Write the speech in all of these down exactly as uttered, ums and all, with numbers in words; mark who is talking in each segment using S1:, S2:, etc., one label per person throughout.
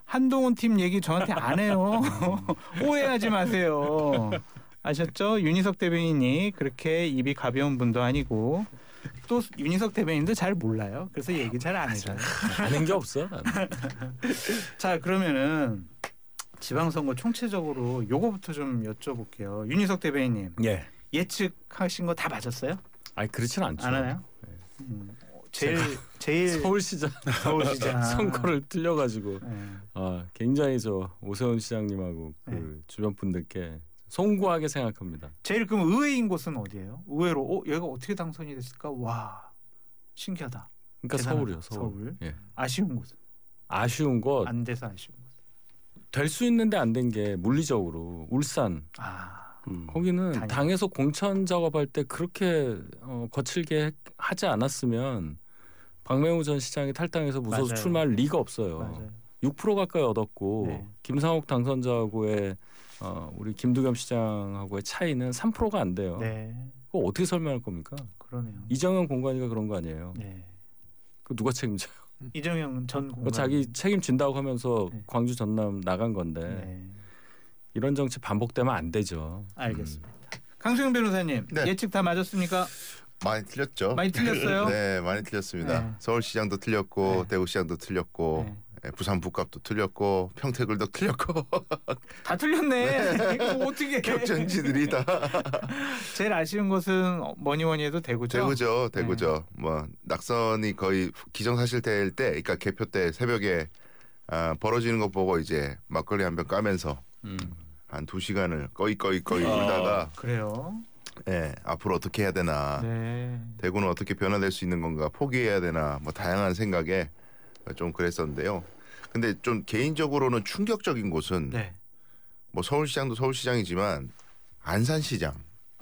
S1: 한동훈 팀 얘기 저한테 안 해요. 오해하지 마세요. 아셨죠? 윤희석 대변인이 그렇게 입이 가벼운 분도 아니고 또 윤희석 대변인도 잘 몰라요. 그래서 얘기 잘 안 해줘요.
S2: 아는 게 없어.
S1: 자 그러면은 지방선거 총체적으로 요거부터 좀 여쭤볼게요. 윤희석 대변인님.
S2: 예.
S1: 예측하신 거 다 맞았어요?
S2: 아니 그렇진 않죠.
S1: 안 하나요? 네. 음, 제일 제일
S2: 서울시장
S1: 서울시장
S2: 선거를 틀려가지고
S1: 네.
S2: 아, 굉장히 저 오세훈 시장님하고 그
S1: 네.
S2: 주변 분들께 송구하게 생각합니다.
S1: 제일 그럼 의외인 곳은 어디예요? 의외로 어 얘가 어떻게 당선이 됐을까? 와 신기하다.
S2: 그러니까
S1: 대단하다.
S2: 서울이요. 서울.
S1: 서울.
S2: 예.
S1: 아쉬운 곳은
S2: 아쉬운 것
S1: 안 돼서 아쉬운 곳.
S2: 될 수 있는데 안 된 게 물리적으로 울산.
S1: 아
S2: 음. 거기는
S1: 당연.
S2: 당에서 공천 작업할 때 그렇게 어, 거칠게 하지 않았으면 박맹우 전 시장이 탈당해서 무소속
S1: 맞아요.
S2: 출마할 리가 없어요.
S1: 맞아요.
S2: 육 퍼센트 가까이 얻었고
S1: 네.
S2: 김상욱 당선자하고의 어, 우리 김두겸 시장하고의 차이는 삼 퍼센트가 안 돼요.
S1: 네
S2: 그거 어떻게 설명할 겁니까?
S1: 그러네요.
S2: 이정현 공관위가 그런 거 아니에요.
S1: 네
S2: 그 누가 책임져요?
S1: 이정현 전
S2: 그
S1: 공관
S2: 자기 책임진다고 하면서
S1: 네.
S2: 광주 전남 나간 건데
S1: 네
S2: 이런 정치 반복되면 안 되죠.
S1: 알겠습니다. 음. 강수영 변호사님
S3: 네.
S1: 예측 다 맞았습니까?
S3: 많이 틀렸죠.
S1: 많이 틀렸어요?
S3: 네, 많이 틀렸습니다.
S1: 네.
S3: 서울시장도 틀렸고
S1: 네.
S3: 대구시장도 틀렸고
S1: 네.
S3: 예, 부산 북값도 틀렸고 평택을도 틀렸고
S1: 다 틀렸네. 이거 어떻게?
S3: 격전지들이 다
S1: 제일 아쉬운 것은 뭐니 뭐니 해도 대구죠.
S3: 대구죠, 대구죠.
S1: 네.
S3: 뭐 낙선이 거의 기정사실될 때, 그러니까 개표 때 새벽에 아, 벌어지는 것 보고 이제 막걸리 한 병 까면서
S2: 음.
S3: 한 두 시간을 꺼이 꺼이 꺼이
S2: 아.
S3: 울다가
S1: 그래요.
S3: 예, 앞으로 어떻게 해야 되나,
S1: 네.
S3: 대구는 어떻게 변화될 수 있는 건가, 포기해야 되나, 뭐 다양한 생각에 좀 그랬었는데요. 근데 좀 개인적으로는 충격적인 곳은
S1: 네.
S3: 뭐 서울시장도 서울시장이지만 안산시장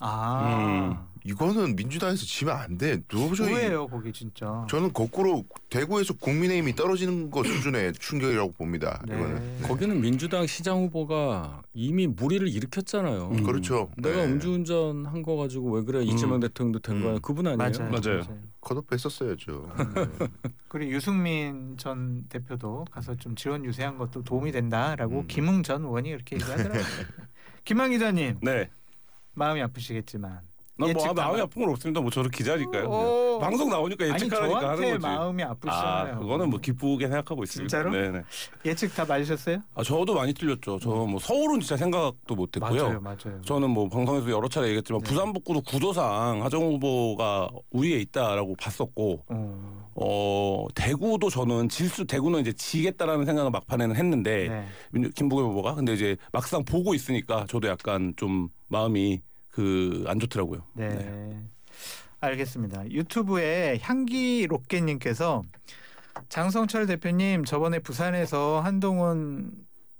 S1: 아.
S3: 이거는 민주당에서 지면 안 돼. 도저히
S1: 뭐예요, 거기 진짜.
S3: 저는 거꾸로 대구에서 국민의힘이 떨어지는 것 수준의 충격이라고 봅니다.
S1: 네.
S3: 이거는. 네.
S2: 거기는 민주당 시장 후보가 이미 무리를 일으켰잖아요.
S3: 음. 그렇죠.
S2: 내가
S3: 네.
S2: 음주운전 한 거 가지고 왜 그래 이재명 대통령도 된
S3: 음.
S2: 거야. 그분 아니에요?
S1: 맞아요.
S4: 맞아요.
S3: 컷오프했었어야죠.
S1: 그리고 유승민 전 대표도 가서 좀 지원 유세한 것도 도움이 된다라고
S3: 음.
S1: 김웅 전 의원이 그렇게 얘기하더라고요. 김한 기자님
S4: 네.
S1: 마음이 아프시겠지만
S4: 난
S1: 예측
S4: 뭐
S1: 다
S4: 마음이
S1: 맞-
S4: 아픈 건 없습니다. 뭐 저는 기자니까요.
S1: 오.
S4: 방송 나오니까
S1: 아니
S4: 예측하라니까 하는
S1: 저한테
S4: 거지.
S1: 마음이
S4: 아,
S1: 아프시잖아요.
S4: 그거는 뭐 기쁘게 생각하고 있습니다.
S1: 진짜로?
S4: 네네.
S1: 예측 다 맞으셨어요?
S4: 아, 저도 많이 틀렸죠. 저 뭐 서울은 진짜 생각도 못했고요.
S1: 맞아요, 맞아요.
S4: 저는 뭐 방송에서 여러 차례 얘기했지만
S1: 네.
S4: 부산 북구도 구도상 하정 후보가 우위에 있다라고 봤었고,
S1: 어,
S4: 어 대구도 저는 질수 대구는 이제 지겠다라는 생각을 막판에는 했는데
S1: 네.
S4: 민주- 김부겸 후보가 근데 이제 막상 보고 있으니까 저도 약간 좀 마음이 그 안 좋더라고요.
S1: 네.
S4: 네.
S1: 알겠습니다. 유튜브에 향기 로켓님께서 장성철 대표님 저번에 부산에서 한동훈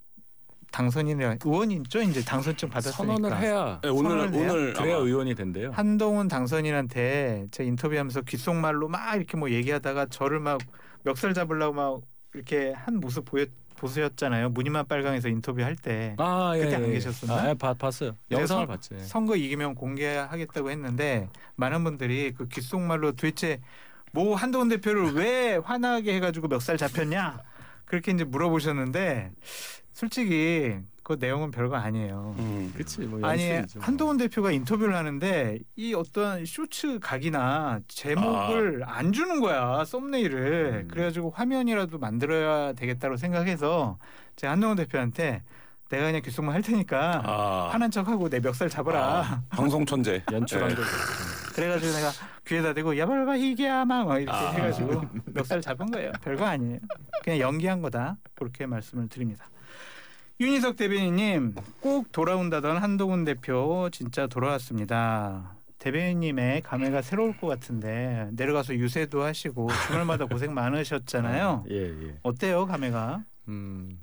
S1: 당선인이라 의원이죠. 이제 당선증 받았으니까
S2: 선언을 해야
S4: 네, 오늘
S1: 선언을 해요?
S4: 오늘
S2: 그래야
S4: 아마
S2: 의원이 된대요.
S1: 한동훈 당선인한테 제가 인터뷰하면서 귓속말로 막 이렇게 뭐 얘기하다가 저를 막 멱살 잡으려고 막 이렇게 한 모습 보여 보셨잖아요. 무늬만 빨강에서 인터뷰할 때
S2: 아, 예,
S1: 그때 안
S2: 예.
S1: 계셨었나?
S2: 아, 예, 봐- 봤어요.
S1: 그래서
S2: 영상을 봤지.
S1: 선거 이기면 공개하겠다고 했는데 많은 분들이 그 귓속말로 도대체 뭐 한동훈 대표를 왜 화나게 해가지고 멱살 잡혔냐 그렇게 이제 물어보셨는데 솔직히 그 내용은 별거 아니에요.
S4: 음.
S2: 그렇지. 뭐
S1: 아니
S2: 연출이죠.
S1: 한동훈 대표가 인터뷰를 하는데 이 어떤 쇼츠 각이나 제목을 안 주는 거야 썸네일을.
S3: 음.
S1: 그래가지고 화면이라도 만들어야 되겠다고 생각해서 제가 한동훈 대표한테 내가 그냥 귓속말 할 테니까
S4: 아.
S1: 화난 척하고 내 멱살 잡아라.
S4: 아, 방송 천재.
S2: 연출한
S4: 네.
S2: 거.
S1: 그래가지고 내가 귀에다 대고 야발바 희귀야마 막 이렇게
S4: 아.
S1: 해가지고 멱살 잡은 거예요. 별거 아니에요. 그냥 연기한 거다. 그렇게 말씀을 드립니다. 윤희석 대변인님 꼭 돌아온다던 한동훈 대표 진짜 돌아왔습니다. 대변인님의 감회가 새로울 것 같은데 내려가서 유세도 하시고 주말마다 고생 많으셨잖아요.
S2: 예, 예.
S1: 어때요 감회가?
S2: 음.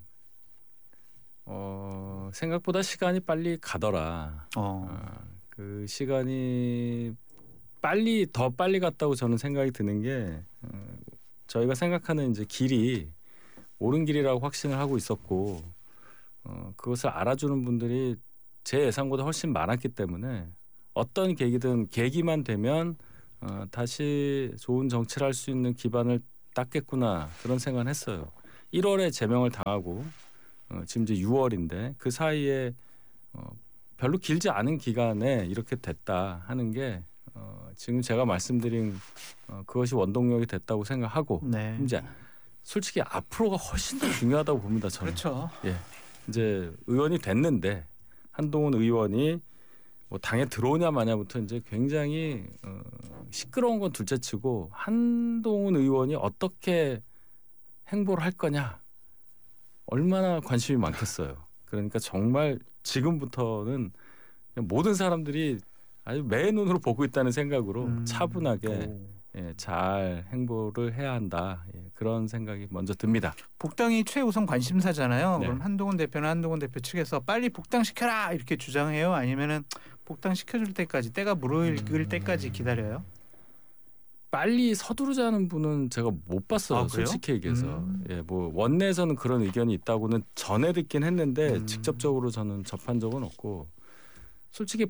S2: 어, 생각보다 시간이 빨리 가더라.
S1: 어.
S2: 어, 그 시간이 빨리 더 빨리 갔다고 저는 생각이 드는 게 어, 저희가 생각하는 이제 길이 옳은 길이라고 확신을 하고 있었고 어, 그것을 알아주는 분들이 제 예상보다 훨씬 많았기 때문에 어떤 계기든 계기만 되면 어, 다시 좋은 정치를 할 수 있는 기반을 닦겠구나 그런 생각을 했어요. 일월에 제명을 당하고 어, 지금 이제 유월인데 그 사이에 어, 별로 길지 않은 기간에 이렇게 됐다 하는 게 어, 지금 제가 말씀드린 어, 그것이 원동력이 됐다고 생각하고
S1: 네.
S2: 이제 솔직히 앞으로가 훨씬 더 중요하다고 봅니다. 저는.
S1: 그렇죠.
S2: 예, 이제 의원이 됐는데 한동훈 의원이 뭐 당에 들어오냐 마냐부터 이제 굉장히 어, 시끄러운 건 둘째치고 한동훈 의원이 어떻게 행보를 할 거냐 얼마나 관심이 많겠어요. 그러니까 정말 지금부터는 모든 사람들이 아주 매의 눈으로 보고 있다는 생각으로
S1: 음.
S2: 차분하게 예, 잘 행보를 해야 한다. 예, 그런 생각이 먼저 듭니다.
S1: 복당이 최우선 관심사잖아요.
S2: 네.
S1: 그럼 한동훈 대표는 한동훈 대표 측에서 빨리 복당시켜라 이렇게 주장해요? 아니면은 복당시켜줄 때까지 때가 무르익을
S2: 음.
S1: 때까지 기다려요?
S2: 빨리 서두르자는 분은 제가 못 봤어요.
S1: 아, 그래요?
S2: 솔직히 얘기해서.
S1: 음.
S2: 예, 뭐 원내에서는 그런 의견이 있다고는 전해 듣긴 했는데
S1: 음.
S2: 직접적으로 저는 접한 적은 없고 솔직히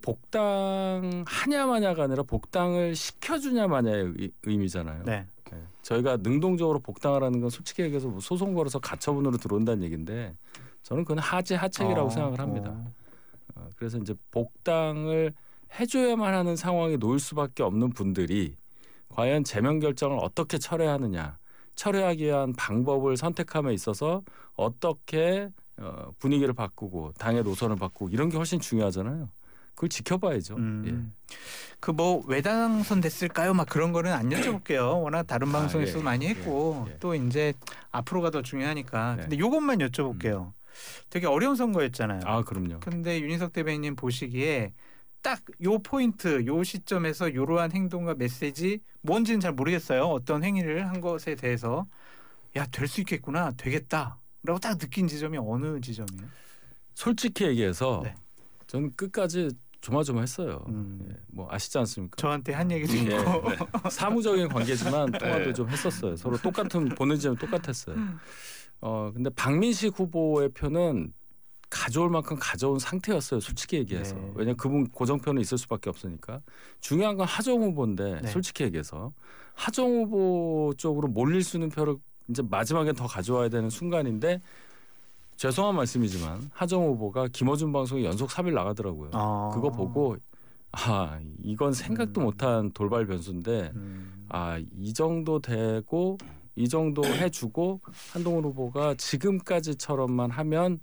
S2: 복당하냐 마냐가 아니라 복당을 시켜주냐 마냐의 의- 의미잖아요.
S1: 네.
S2: 예, 저희가 능동적으로 복당하라는 건 솔직히 얘기해서 뭐 소송 걸어서 가처분으로 들어온다는 얘기인데 저는 그건 하지 하책이라고
S1: 어,
S2: 생각을 합니다.
S1: 어.
S2: 어, 그래서 이제 복당을 해줘야만 하는 상황에 놓일 수밖에 없는 분들이 과연 제명 결정을 어떻게 철회하느냐, 철회하기 위한 방법을 선택함에 있어서 어떻게 어, 분위기를 바꾸고 당의 노선을 바꾸고 이런 게 훨씬 중요하잖아요. 그걸 지켜봐야죠.
S1: 음. 그 뭐 외당선 됐을까요? 막 그런 거는 안 여쭤볼게요. 워낙 다른
S2: 아,
S1: 방송에서
S2: 예,
S1: 많이 했고
S2: 예, 예.
S1: 또 이제 앞으로가 더 중요하니까.
S2: 네.
S1: 근데 요것만 여쭤볼게요. 되게 어려운 선거였잖아요.
S2: 예. 아 그럼요.
S1: 근데 윤희석 대변인 보시기에 딱 요 포인트, 요 시점에서 이러한 행동과 메시지 뭔지는 잘 모르겠어요. 어떤 행위를 한 것에 대해서 야, 될 수 있겠구나, 되겠다라고 딱 느낀 지점이 어느 지점이에요?
S2: 솔직히 얘기해서
S1: 네.
S2: 저는 끝까지 조마조마했어요.
S1: 음.
S2: 예, 뭐 아시지 않습니까?
S1: 저한테 한 얘기도
S2: 예,
S1: 있고.
S2: 네. 사무적인 관계지만 통화도
S3: 네.
S2: 좀 했었어요. 서로 똑같은 보는 지점 똑같았어요. 어 근데 박민식 후보의 표는 가져올 만큼 가져온 상태였어요. 솔직히 얘기해서.
S1: 네.
S2: 왜냐하면 그분 고정표는 있을 수밖에 없으니까. 중요한 건 하정 후보인데
S1: 네.
S2: 솔직히 얘기해서 하정 후보 쪽으로 몰릴 수 있는 표를 이제 마지막에 더 가져와야 되는 순간인데 죄송한 말씀이지만 하정 후보가 김어준 방송에 연속 삼 일 나가더라고요.
S1: 아.
S2: 그거 보고 아 이건 생각도
S1: 음.
S2: 못한 돌발 변수인데
S1: 음.
S2: 아 이 정도 되고 이 정도 해주고 한동훈 후보가 지금까지처럼만 하면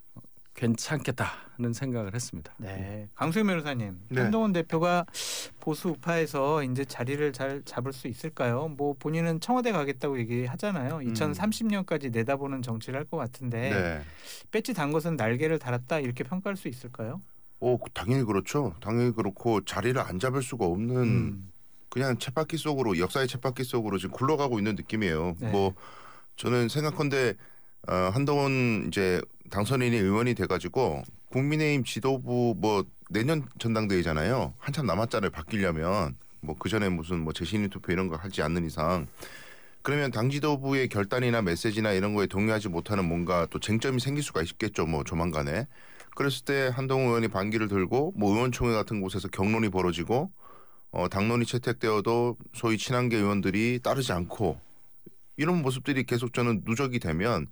S2: 괜찮겠다는 생각을 했습니다.
S1: 네, 강수영 변호사님,
S3: 네.
S1: 한동훈 대표가 보수 우파에서 이제 자리를 잘 잡을 수 있을까요? 뭐 본인은 청와대 가겠다고 얘기하잖아요. 이천삼십 년까지 내다보는 정치를 할 것 같은데
S3: 네.
S1: 배지 단 것은 날개를 달았다 이렇게 평가할 수 있을까요?
S3: 오, 당연히 그렇죠. 당연히 그렇고 자리를 안 잡을 수가 없는
S1: 음.
S3: 그냥 쳇바퀴 속으로 역사의 쳇바퀴 속으로 지금 굴러가고 있는 느낌이에요.
S1: 네.
S3: 뭐 저는 생각컨대 어, 한동훈 이제 당선인이 의원이 돼가지고 국민의힘 지도부 뭐 내년 전당대회잖아요. 한참 남았잖아요. 바뀌려면 뭐 그 전에 무슨 뭐 재신임 투표 이런 거 하지 않는 이상 그러면 당 지도부의 결단이나 메시지나 이런 거에 동의하지 못하는 뭔가 또 쟁점이 생길 수가 있겠죠. 뭐 조만간에. 그랬을 때 한동훈 의원이 반기를 들고 뭐 의원총회 같은 곳에서 경론이 벌어지고 어, 당론이 채택되어도 소위 친한계 의원들이 따르지 않고 이런 모습들이 계속 저는 누적이 되면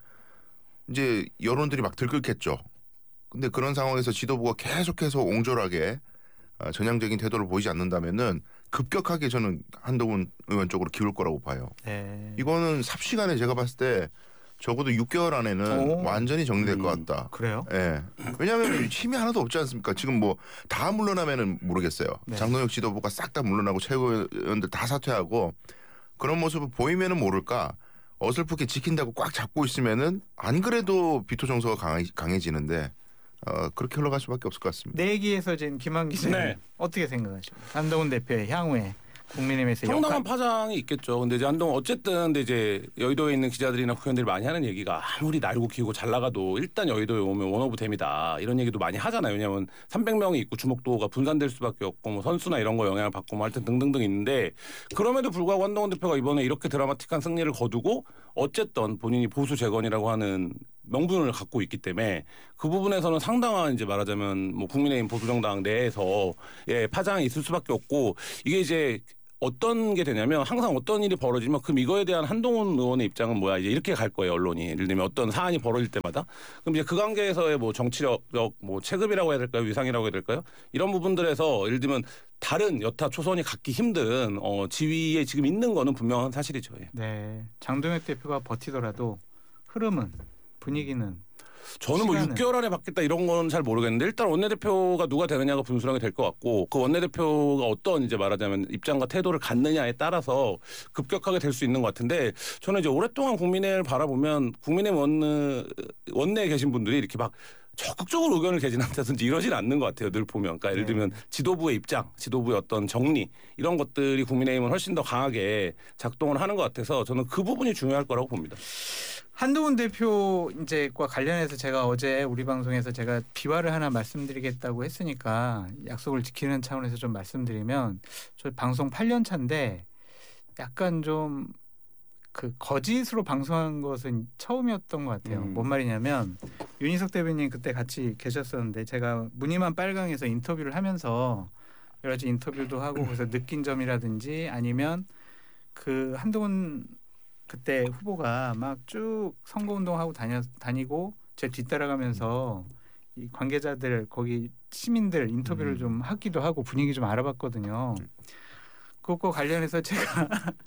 S3: 이제 여론들이 막 들끓겠죠. 근데 그런 상황에서 지도부가 계속해서 옹졸하게 어, 전향적인 태도를 보이지 않는다면은 급격하게 저는 한동훈 의원 쪽으로 기울 거라고 봐요.
S1: 네.
S3: 이거는 삽시간에 제가 봤을 때 적어도 육 개월 안에는
S1: 오.
S3: 완전히 정리될 것
S4: 음.
S3: 같다.
S1: 그래요?
S3: 예. 왜냐하면 힘이 하나도 없지 않습니까? 지금 뭐 다 물러나면은 모르겠어요.
S1: 네.
S3: 장동혁 지도부가 싹 다 물러나고 최고위원들 다 사퇴하고 그런 모습을 보이면은 모를까 어설프게 지킨다고 꽉 잡고 있으면은 안 그래도 비토 정서가 강해, 강해지는데 어, 그렇게 흘러갈 수밖에 없을 것 같습니다.
S1: 내 얘기에서 지금 김한 기자님
S4: 네.
S1: 어떻게 생각하십니까? 한동훈 대표의 향후에 국민의힘에서
S4: 상당한
S1: 역할.
S4: 파장이 있겠죠. 근데 이제 한동훈 어쨌든 근데 이제 여의도에 있는 기자들이나 국회의원들이 많이 하는 얘기가 아무리 날고 기고 잘 나가도 일단 여의도에 오면 원오브 댐이다 이런 얘기도 많이 하잖아요. 왜냐하면 삼백 명이 있고 주목도가 분산될 수밖에 없고 뭐 선수나 이런 거 영향을 받고 뭐 하여튼 등등등 있는데 그럼에도 불구하고 한동훈 대표가 이번에 이렇게 드라마틱한 승리를 거두고 어쨌든 본인이 보수 재건이라고 하는 명분을 갖고 있기 때문에 그 부분에서는 상당한 이제 말하자면 뭐 국민의힘 보수정당 내에서 예 파장이 있을 수밖에 없고 이게 이제 어떤 게 되냐면 항상 어떤 일이 벌어지면 그럼 이거에 대한 한동훈 의원의 입장은 뭐야 이제 이렇게 갈 거예요 언론이. 예를 들면 어떤 사안이 벌어질 때마다 그럼 이제 그 관계에서의 뭐 정치력 뭐 체급이라고 해야 될까요 위상이라고 해야 될까요 이런 부분들에서 예를 들면 다른 여타 초선이 갖기 힘든 어, 지위에 지금 있는 거는 분명한 사실이죠. 예.
S1: 네, 장동혁 대표가 버티더라도 흐름은 분위기는
S4: 저는 뭐
S1: 시간은.
S4: 육 개월 안에 바뀌었다 이런 건 잘 모르겠는데 일단 원내대표가 누가 되느냐가 분수령이 될 것 같고 그 원내대표가 어떤 이제 말하자면 입장과 태도를 갖느냐에 따라서 급격하게 될 수 있는 것 같은데 저는 이제 오랫동안 국민의힘을 바라보면 국민의힘 원내, 원내에 계신 분들이 이렇게 막 적극적으로 의견을 개진한다든지 이러진 않는 것 같아요. 늘 보면. 그러니까 예를 들면 지도부의 입장, 지도부의 어떤 정리 이런 것들이 국민의힘은 훨씬 더 강하게 작동을 하는 것 같아서 저는 그 부분이 중요할 거라고 봅니다.
S1: 한동훈 대표 이제과 관련해서 제가 어제 우리 방송에서 제가 비화를 하나 말씀드리겠다고 했으니까 약속을 지키는 차원에서 좀 말씀드리면 저 방송 팔 년 차인데 약간 좀 그 거짓으로 방송한 것은 처음이었던 것 같아요.
S4: 음.
S1: 뭔 말이냐면 윤희석 대변인 그때 같이 계셨었는데 제가 무늬만 빨강에서 인터뷰를 하면서 여러 가지 인터뷰도 하고 그래서 느낀 점이라든지 아니면 그 한동훈 그때 후보가 막 쭉 선거운동하고 다녀, 다니고 제 뒤따라가면서 이 관계자들 거기 시민들 인터뷰를
S3: 음.
S1: 좀 하기도 하고 분위기 좀 알아봤거든요. 그것과 관련해서 제가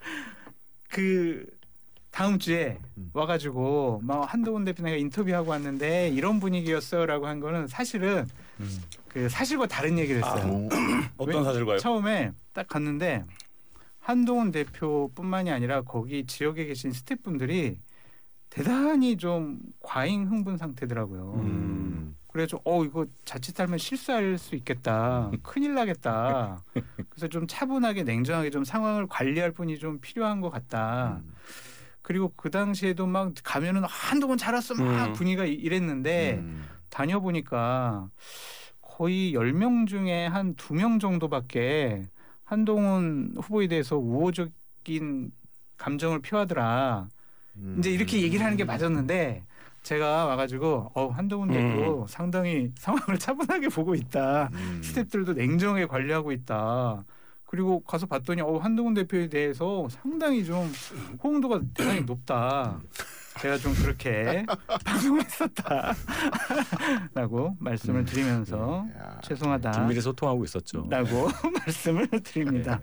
S1: 그 다음 주에
S3: 음.
S1: 와가지고 막 한동훈 대표 내가 인터뷰하고 왔는데 이런 분위기였어라고 한 거는 사실은
S2: 음.
S1: 그 사실과 다른 얘기를 했어요.
S4: 아, 어떤 사실과요?
S1: 처음에 딱 갔는데 한동훈 대표뿐만이 아니라 거기 지역에 계신 스태프분들이 대단히 좀 과잉 흥분 상태더라고요.
S3: 음.
S1: 그래서 어 이거 자칫하면 실수할 수 있겠다. 큰일 나겠다. 그래서 좀 차분하게 냉정하게 좀 상황을 관리할 분이 좀 필요한 것 같다.
S3: 음.
S1: 그리고 그 당시에도 막 가면은 한동훈 잘 왔어 막
S4: 음.
S1: 분위기가 이랬는데
S3: 음.
S1: 다녀보니까 거의 열 명 중에 한 두 명 정도밖에 한동훈 후보에 대해서 우호적인 감정을 표하더라.
S3: 음.
S1: 이제 이렇게 얘기를 하는 게 맞았는데 제가 와가지고 어, 한동훈 대표
S4: 음.
S1: 상당히 상황을 차분하게 보고 있다.
S3: 음.
S1: 스태프들도 냉정하게 관리하고 있다. 그리고 가서 봤더니 어, 한동훈 대표에 대해서 상당히 좀 호응도가 대단히 높다. 제가 좀 그렇게 방송을 했었다라고 말씀을 드리면서
S3: 야.
S1: 죄송하다.
S2: 긴밀히 소통하고 있었죠.
S1: 라고 말씀을 드립니다.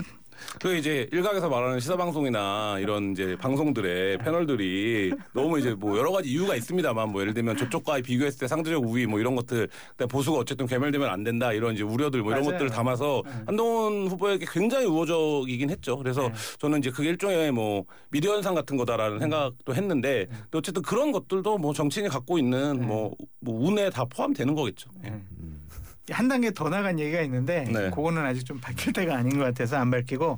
S4: 그 이제 일각에서 말하는 시사 방송이나 이런 이제 방송들의 패널들이 너무 이제 뭐 여러 가지 이유가 있습니다만 뭐 예를 들면 저쪽과 비교했을 때 상대적 우위 뭐 이런 것들 그다음에 보수가 어쨌든 괴멸되면 안 된다 이런 이제 우려들 뭐 이런
S1: 맞아요.
S4: 것들을 담아서
S1: 네.
S4: 한동훈 후보에게 굉장히 우호적이긴 했죠. 그래서
S1: 네.
S4: 저는 이제 그게 일종의 뭐 미디어 현상 같은 거다라는 생각도 했는데 근데 어쨌든 그런 것들도 뭐 정치인이 갖고 있는
S1: 네.
S4: 뭐, 뭐 운에 다 포함되는 거겠죠. 예.
S1: 네.
S3: 음.
S1: 한 단계 더 나간 얘기가 있는데
S4: 네.
S1: 그거는 아직 좀 밝힐 때가 아닌 것 같아서 안 밝히고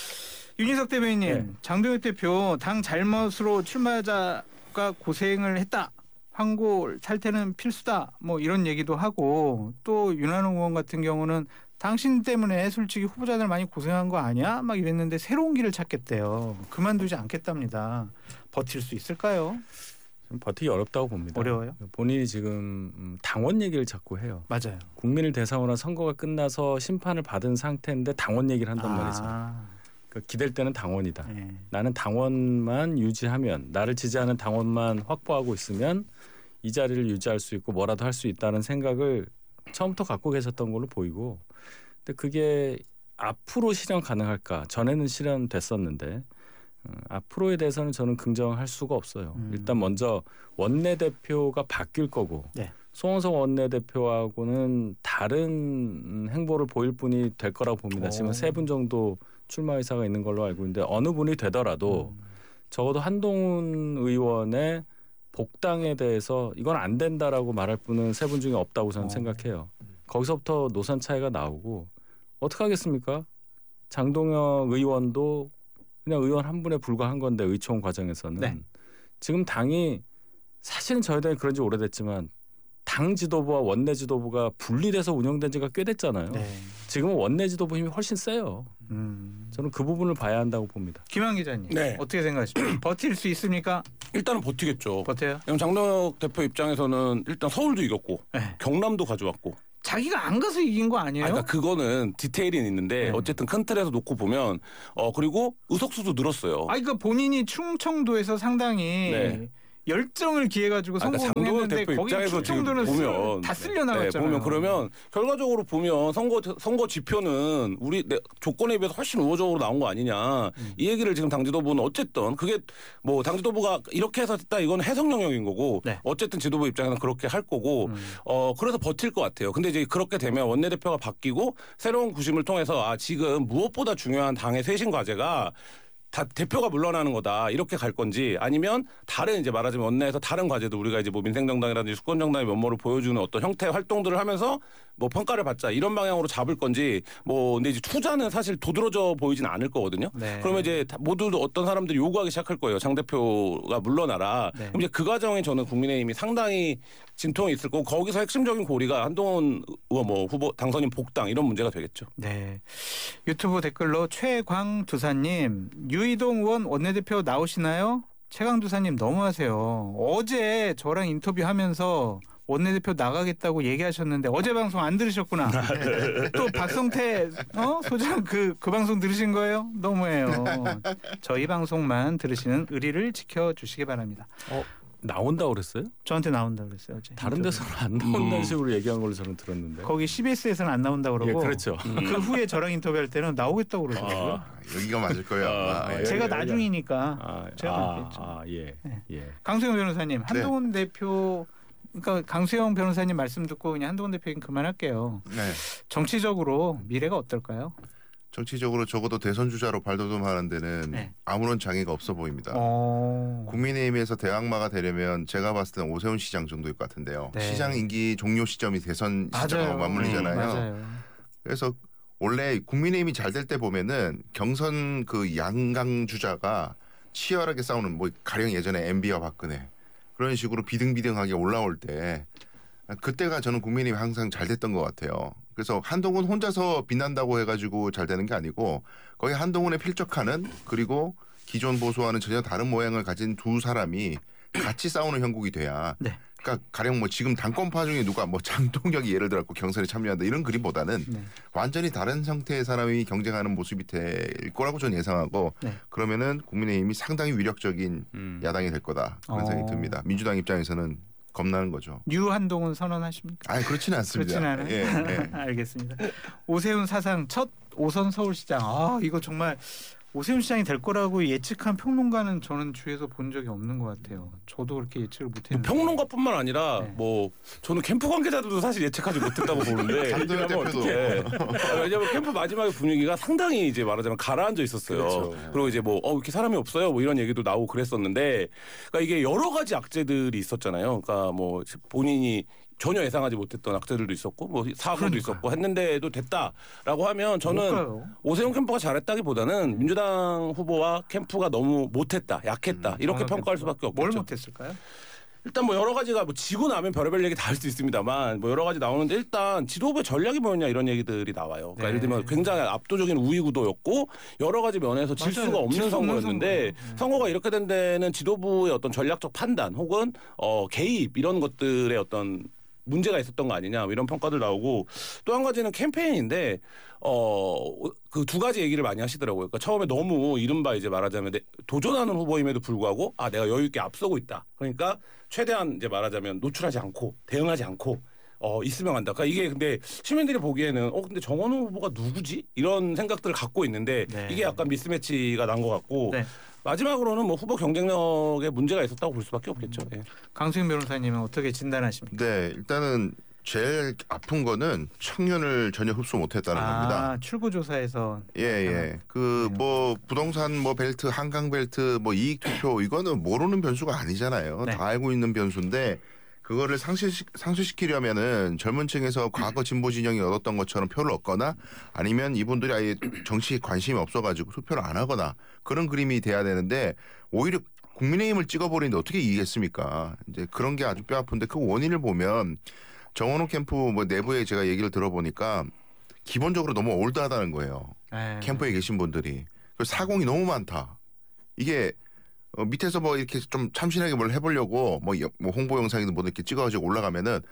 S1: 윤희석 대변인님
S2: 네.
S1: 장동혁 대표 당 잘못으로 출마자가 고생을 했다. 황고 탈퇴는 필수다. 뭐 이런 얘기도 하고 또 윤한홍 의원 같은 경우는 당신 때문에 솔직히 후보자들 많이 고생한 거 아니야? 막 이랬는데 새로운 길을 찾겠대요. 그만두지 않겠답니다. 버틸 수 있을까요?
S2: 좀 버티기 어렵다고 봅니다.
S1: 어려워요?
S2: 본인이 지금 음, 당원 얘기를 자꾸 해요.
S1: 맞아요.
S2: 국민을 대상으로 한 선거가 끝나서 심판을 받은 상태인데 당원 얘기를 한단 말이죠.
S1: 아,
S2: 그러니까 기댈 때는 당원이다.
S1: 네.
S2: 나는 당원만 유지하면 나를 지지하는 당원만 확보하고 있으면 이 자리를 유지할 수 있고 뭐라도 할 수 있다는 생각을 처음부터 갖고 계셨던 걸로 보이고 근데 그게 앞으로 실현 가능할까? 전에는 실현됐었는데 어, 앞으로에 대해서는 저는 긍정할 수가 없어요.
S1: 음.
S2: 일단 먼저 원내대표가 바뀔 거고
S1: 네.
S2: 송원석 원내대표하고는 다른 행보를 보일 분이 될 거라고 봅니다.
S1: 오.
S2: 지금 세 분 정도 출마 의사가 있는 걸로 알고 있는데 어느 분이 되더라도
S1: 음.
S2: 적어도 한동훈 의원의 복당에 대해서 이건 안 된다라고 말할 분은 세 분 중에 없다고 저는
S1: 어.
S2: 생각해요. 거기서부터 노선 차이가 나오고 어떻게 하겠습니까? 장동혁 의원도 그냥 의원 한 분에 불과한 건데 의총 과정에서는
S1: 네.
S2: 지금 당이 사실은 저희들이 그런 지 오래됐지만 당 지도부와 원내 지도부가 분리돼서 운영된 지가 꽤 됐잖아요.
S1: 네.
S2: 지금은 원내 지도부 힘이 훨씬 세요.
S1: 음.
S2: 저는 그 부분을 봐야 한다고 봅니다.
S1: 김한 기자님
S4: 네.
S1: 어떻게 생각하십니까? 버틸 수 있습니까?
S4: 일단은 버티겠죠.
S1: 버텨요?
S4: 왜냐면 장동혁 대표 입장에서는 일단 서울도 이겼고
S1: 네.
S4: 경남도 가져왔고
S1: 자기가 안 가서 이긴 거 아니에요?
S4: 아, 그러니까 그거는 디테일이 있는데
S1: 네.
S4: 어쨌든 큰 틀에서 놓고 보면 어 그리고 의석수도 늘었어요.
S1: 아, 그러니까 본인이 충청도에서 상당히
S4: 네.
S1: 열정을 기해가지고
S4: 아, 그러니까 장도연
S1: 성공했는데
S4: 대표
S1: 거기
S4: 입장에서 지금
S1: 충청도는
S4: 보면
S1: 다 쓸려
S4: 네,
S1: 나갔잖아요.
S4: 보면 그러면 결과적으로 보면 선거 선거 지표는 우리 내, 조건에 비해서 훨씬 우호적으로 나온 거 아니냐
S1: 음.
S4: 이 얘기를 지금 당 지도부는 어쨌든 그게 뭐 당 지도부가 이렇게 해서 됐다 이건 해석 영역인 거고
S1: 네.
S4: 어쨌든 지도부 입장에서는 그렇게 할 거고
S1: 음.
S4: 어 그래서 버틸 것 같아요. 근데 이제 그렇게 되면 원내대표가 바뀌고 새로운 구심을 통해서 아 지금 무엇보다 중요한 당의 쇄신 과제가 다 대표가 물러나는 거다 이렇게 갈 건지 아니면 다른 이제 말하자면 원내에서 다른 과제도 우리가 이제 뭐 민생정당이라든지 수권정당의 면모를 보여주는 어떤 형태의 활동들을 하면서 뭐 평가를 받자 이런 방향으로 잡을 건지 뭐 근데 이제 투자는 사실 도드러져 보이진 않을 거거든요.
S1: 네.
S4: 그러면 이제 모두 어떤 사람들이 요구하기 시작할 거예요. 장 대표가 물러나라.
S1: 네.
S4: 그럼 이제 그 과정에 저는 국민의힘이 상당히 진통이 있을 거고 거기서 핵심적인 고리가 한동훈 의원 뭐 후보 당선인 복당 이런 문제가 되겠죠.
S1: 네. 유튜브 댓글로 최광두사님 유이동 의원 원내대표 나오시나요? 최광두사님 너무하세요. 어제 저랑 인터뷰하면서 원내대표 나가겠다고 얘기하셨는데 어제 방송 안 들으셨구나. 또 박성태 어? 소장 그, 그 방송 들으신 거예요? 너무해요. 저희 방송만 들으시는 의리를 지켜주시기 바랍니다.
S2: 어, 나온다고 그랬어요?
S1: 저한테 나온다고 그랬어요. 어제.
S2: 다른 데서는 안 나온다는 식으로 얘기한 걸로 저는 들었는데.
S1: 거기 씨비에스에서는 안 나온다고
S2: 예,
S1: 그러고
S2: 그렇죠.
S1: 그 후에 저랑 인터뷰할 때는 나오겠다고 그러더라고요.
S2: 아,
S3: 여기가 맞을 거예요.
S2: 아,
S3: 아마.
S2: 예.
S1: 제가
S2: 여기가-
S1: 나중이니까
S2: 아,
S1: 제가
S2: 아,
S1: 그랬죠.
S2: 아, 예,
S1: 네.
S2: 예.
S1: 강수영 변호사님, 한동훈 대표, 그러니까 강수영 변호사님 말씀 듣고 그냥 한동훈 대표 얘기 그만할게요.
S3: 네.
S1: 정치적으로 미래가 어떨까요?
S3: 정치적으로 적어도 대선 주자로 발돋움하는 데는
S1: 네.
S3: 아무런 장애가 없어 보입니다.
S1: 어...
S3: 국민의힘에서 대항마가 되려면 제가 봤을 때는 오세훈 시장 정도일 것 같은데요.
S1: 네.
S3: 시장 임기 종료 시점이 대선 시점하고 맞물리잖아요.
S1: 음, 맞아요.
S3: 그래서 원래 국민의힘이 잘 될 때 보면은 경선 그 양강 주자가 치열하게 싸우는 뭐 가령 예전에 엠비와 박근혜 그런 식으로 비등비등하게 올라올 때 그때가 저는 국민의힘이 항상 잘 됐던 것 같아요. 그래서 한동훈 혼자서 빛난다고 해가지고 잘 되는 게 아니고 거의 한동훈에 필적하는 그리고 기존 보수와는 전혀 다른 모양을 가진 두 사람이 같이 싸우는 형국이 돼야.
S1: 네.
S3: 그러니까 가령 뭐 지금 당권파 중에 누가 뭐 장동혁이 예를 들어 경선에 참여한다 이런 그림보다는
S1: 네.
S3: 완전히 다른 형태의 사람이 경쟁하는 모습이 될 거라고 저는 예상하고
S1: 네.
S3: 그러면은 국민의힘이 상당히 위력적인
S2: 음.
S3: 야당이 될 거다 그런
S1: 어.
S3: 생각이 듭니다. 민주당 입장에서는 겁나는 거죠.
S1: 뉴한동훈 선언하십니까?
S3: 아니 그렇지는 않습니다.
S1: 그렇진 않아요.
S3: 예, 예.
S1: 알겠습니다. 오세훈 사상 첫 오선 서울시장. 아 이거 정말 오세훈 시장이 될 거라고 예측한 평론가는 저는 주위에서 본 적이 없는 것 같아요. 저도 그렇게 예측을 못했는데.
S4: 평론가뿐만 아니라
S1: 네.
S4: 뭐 저는 캠프 관계자들도 사실 예측하지 못했다고 보는데
S3: 장도연
S4: 이렇게 하면
S3: 대표도.
S4: 어떡해. 아, 왜냐하면 캠프 마지막에 분위기가 상당히 이제 말하자면 가라앉아 있었어요.
S2: 그렇죠.
S4: 그리고 이제 뭐 어, 이렇게 사람이 없어요 뭐 이런 얘기도 나오고 그랬었는데 그러니까 이게 여러 가지 악재들이 있었잖아요. 그러니까 뭐 본인이 전혀 예상하지 못했던 악재들도 있었고 뭐 사고도
S1: 그러니까요.
S4: 있었고 했는데도 됐다라고 하면 저는
S1: 뭘까요?
S4: 오세훈 캠프가 잘했다기보다는 민주당 후보와 캠프가 너무 못했다, 약했다
S3: 음,
S4: 이렇게
S1: 정말
S4: 평가할 수밖에 없겠죠.
S1: 뭘 못했을까요?
S4: 일단 뭐 여러 가지가 뭐 지고 나면 별의별 얘기 다 할 수 있습니다만 뭐 여러 가지 나오는데 일단 지도부의 전략이 뭐였냐 이런 얘기들이 나와요. 그러니까
S1: 네.
S4: 예를 들면 굉장히 압도적인 우위 구도였고 여러 가지 면에서 질
S1: 맞아요.
S4: 수가 없는
S1: 질 수 없는
S4: 선거였는데
S1: 선거예요. 네.
S4: 선거가 이렇게 된 데는 지도부의 어떤 전략적 판단 혹은 어 개입 이런 것들의 어떤 문제가 있었던 거 아니냐 뭐 이런 평가들 나오고 또 한 가지는 캠페인인데 어 그 두 가지 얘기를 많이 하시더라고요. 그러니까 처음에 너무 이른바 이제 말하자면 내- 도전하는 후보임에도 불구하고 아 내가 여유 있게 앞서고 있다. 그러니까 최대한 이제 말하자면 노출하지 않고 대응하지 않고 어 있으면 한다. 그러니까 이게 근데 시민들이 보기에는 어 근데 정원호 후보가 누구지 이런 생각들을 갖고 있는데
S1: 네.
S4: 이게 약간 미스매치가 난 것 같고
S1: 네.
S4: 마지막으로는 뭐 후보 경쟁력에 문제가 있었다고 볼 수밖에 없겠죠. 예.
S1: 강수영 변호사님은 어떻게 진단하십니까?
S3: 네, 일단은 제일 아픈 거는 청년을 전혀 흡수 못했다는 겁니다.
S1: 아 출구 조사에서
S3: 예, 예. 그 뭐 부동산 뭐 벨트, 한강 벨트, 뭐 이익 투표 이거는 모르는 변수가 아니잖아요.
S1: 네.
S3: 다 알고 있는 변수인데 그거를 상쇄시, 상쇄시키려면은 젊은 층에서 과거 진보 진영이 얻었던 것처럼 표를 얻거나 아니면 이분들이 아예 정치에 관심이 없어가지고 투표를 안 하거나 그런 그림이 돼야 되는데 오히려 국민의힘을 찍어버리는데 어떻게 이기겠습니까? 이제 그런 게 아주 뼈 아픈데 그 원인을 보면 정원호 캠프 뭐 내부에 제가 얘기를 들어보니까 기본적으로 너무 올드하다는 거예요.
S1: 네.
S3: 캠프에 계신 분들이. 그리고 사공이 너무 많다. 이게 어, 밑에서 뭐 이렇게 좀 참신하게 뭘 해보려고 뭐, 여- 뭐 홍보 영상이든 뭐 이렇게 찍어가지고 올라가면은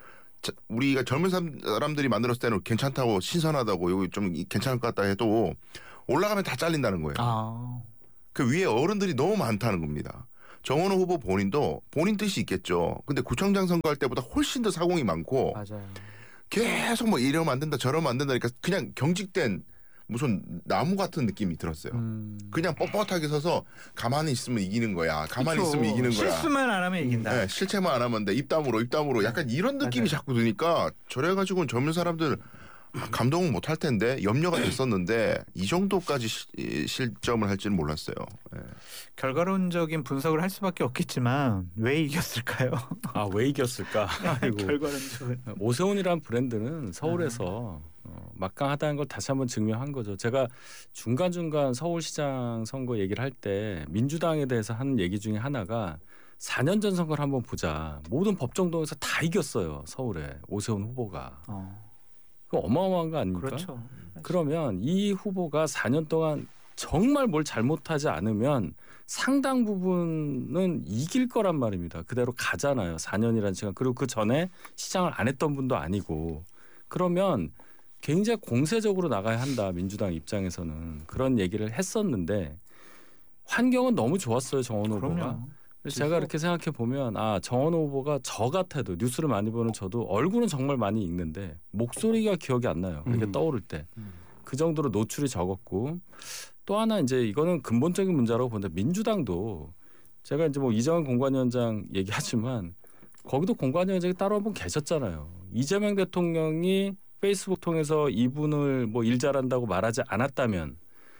S3: 자, 우리가 젊은 사람들이 만들었을 때는 괜찮다고 신선하다고 여기 좀 괜찮을 것 같다 해도 올라가면 다 잘린다는 거예요.
S1: 아.
S3: 그 위에 어른들이 너무 많다는 겁니다. 정원호 후보 본인도 본인 뜻이 있겠죠. 근데 구청장 선거할 때보다 훨씬 더 사공이 많고
S1: 맞아요.
S3: 계속 뭐 이러면 안 된다 저러면 안 된다니까 그냥 경직된 무슨 나무 같은 느낌이 들었어요.
S1: 음.
S3: 그냥 뻣뻣하게 서서 가만히 있으면 이기는 거야. 가만히
S1: 그쵸.
S3: 있으면 이기는 거야.
S1: 실수만 안 하면 이긴다.
S3: 네, 실체만 안 하면 돼. 입담으로 입담으로 약간 이런 느낌이
S1: 맞아요.
S3: 자꾸 드니까 저래가지고는 젊은 사람들 감동은 못할 텐데 염려가 됐었는데 이 정도까지 시, 실점을 할지는 몰랐어요. 네.
S1: 결과론적인 분석을 할 수밖에 없겠지만 왜 이겼을까요?
S2: 아, 왜 이겼을까? 아이고.
S1: 결과론적은.
S2: 오세훈이란 브랜드는 서울에서 어, 막강하다는 걸 다시 한번 증명한 거죠. 제가 중간중간 서울시장 선거 얘기를 할 때 민주당에 대해서 하는 얘기 중에 하나가 사 년 전 선거를 한번 보자. 모든 법정동에서 다 이겼어요. 서울에 오세훈 후보가.
S1: 어.
S2: 그거 어마어마한 거 아닙니까?
S1: 그렇죠.
S2: 그러면 이 후보가 사 년 동안 정말 뭘 잘못하지 않으면 상당 부분은 이길 거란 말입니다. 그대로 가잖아요. 사 년이라는 시간. 그리고 그 전에 시장을 안 했던 분도 아니고. 그러면 굉장히 공세적으로 나가야 한다. 민주당 입장에서는. 그런 얘기를 했었는데 환경은 너무 좋았어요. 정원호 후보가.
S1: 그럼요.
S2: 그래서 제가 이렇게 생각해 보면 아 정원호 후보가 저 같아도 뉴스를 많이 보는 저도 얼굴은 정말 많이 읽는데 목소리가 기억이 안 나요. 이렇게
S1: 음.
S2: 떠오를 때.
S1: 음.
S2: 그 정도로 노출이 적었고 또 하나 이제 이거는 근본적인 문제라고 보는데 민주당도 제가 이제 뭐 이정환 공관위원장 얘기하지만 거기도 공관위원장이 따로 한 분 계셨잖아요. 이재명 대통령이 페이스북 통해서 이분을 뭐 일 잘한다고 말하지 않았다면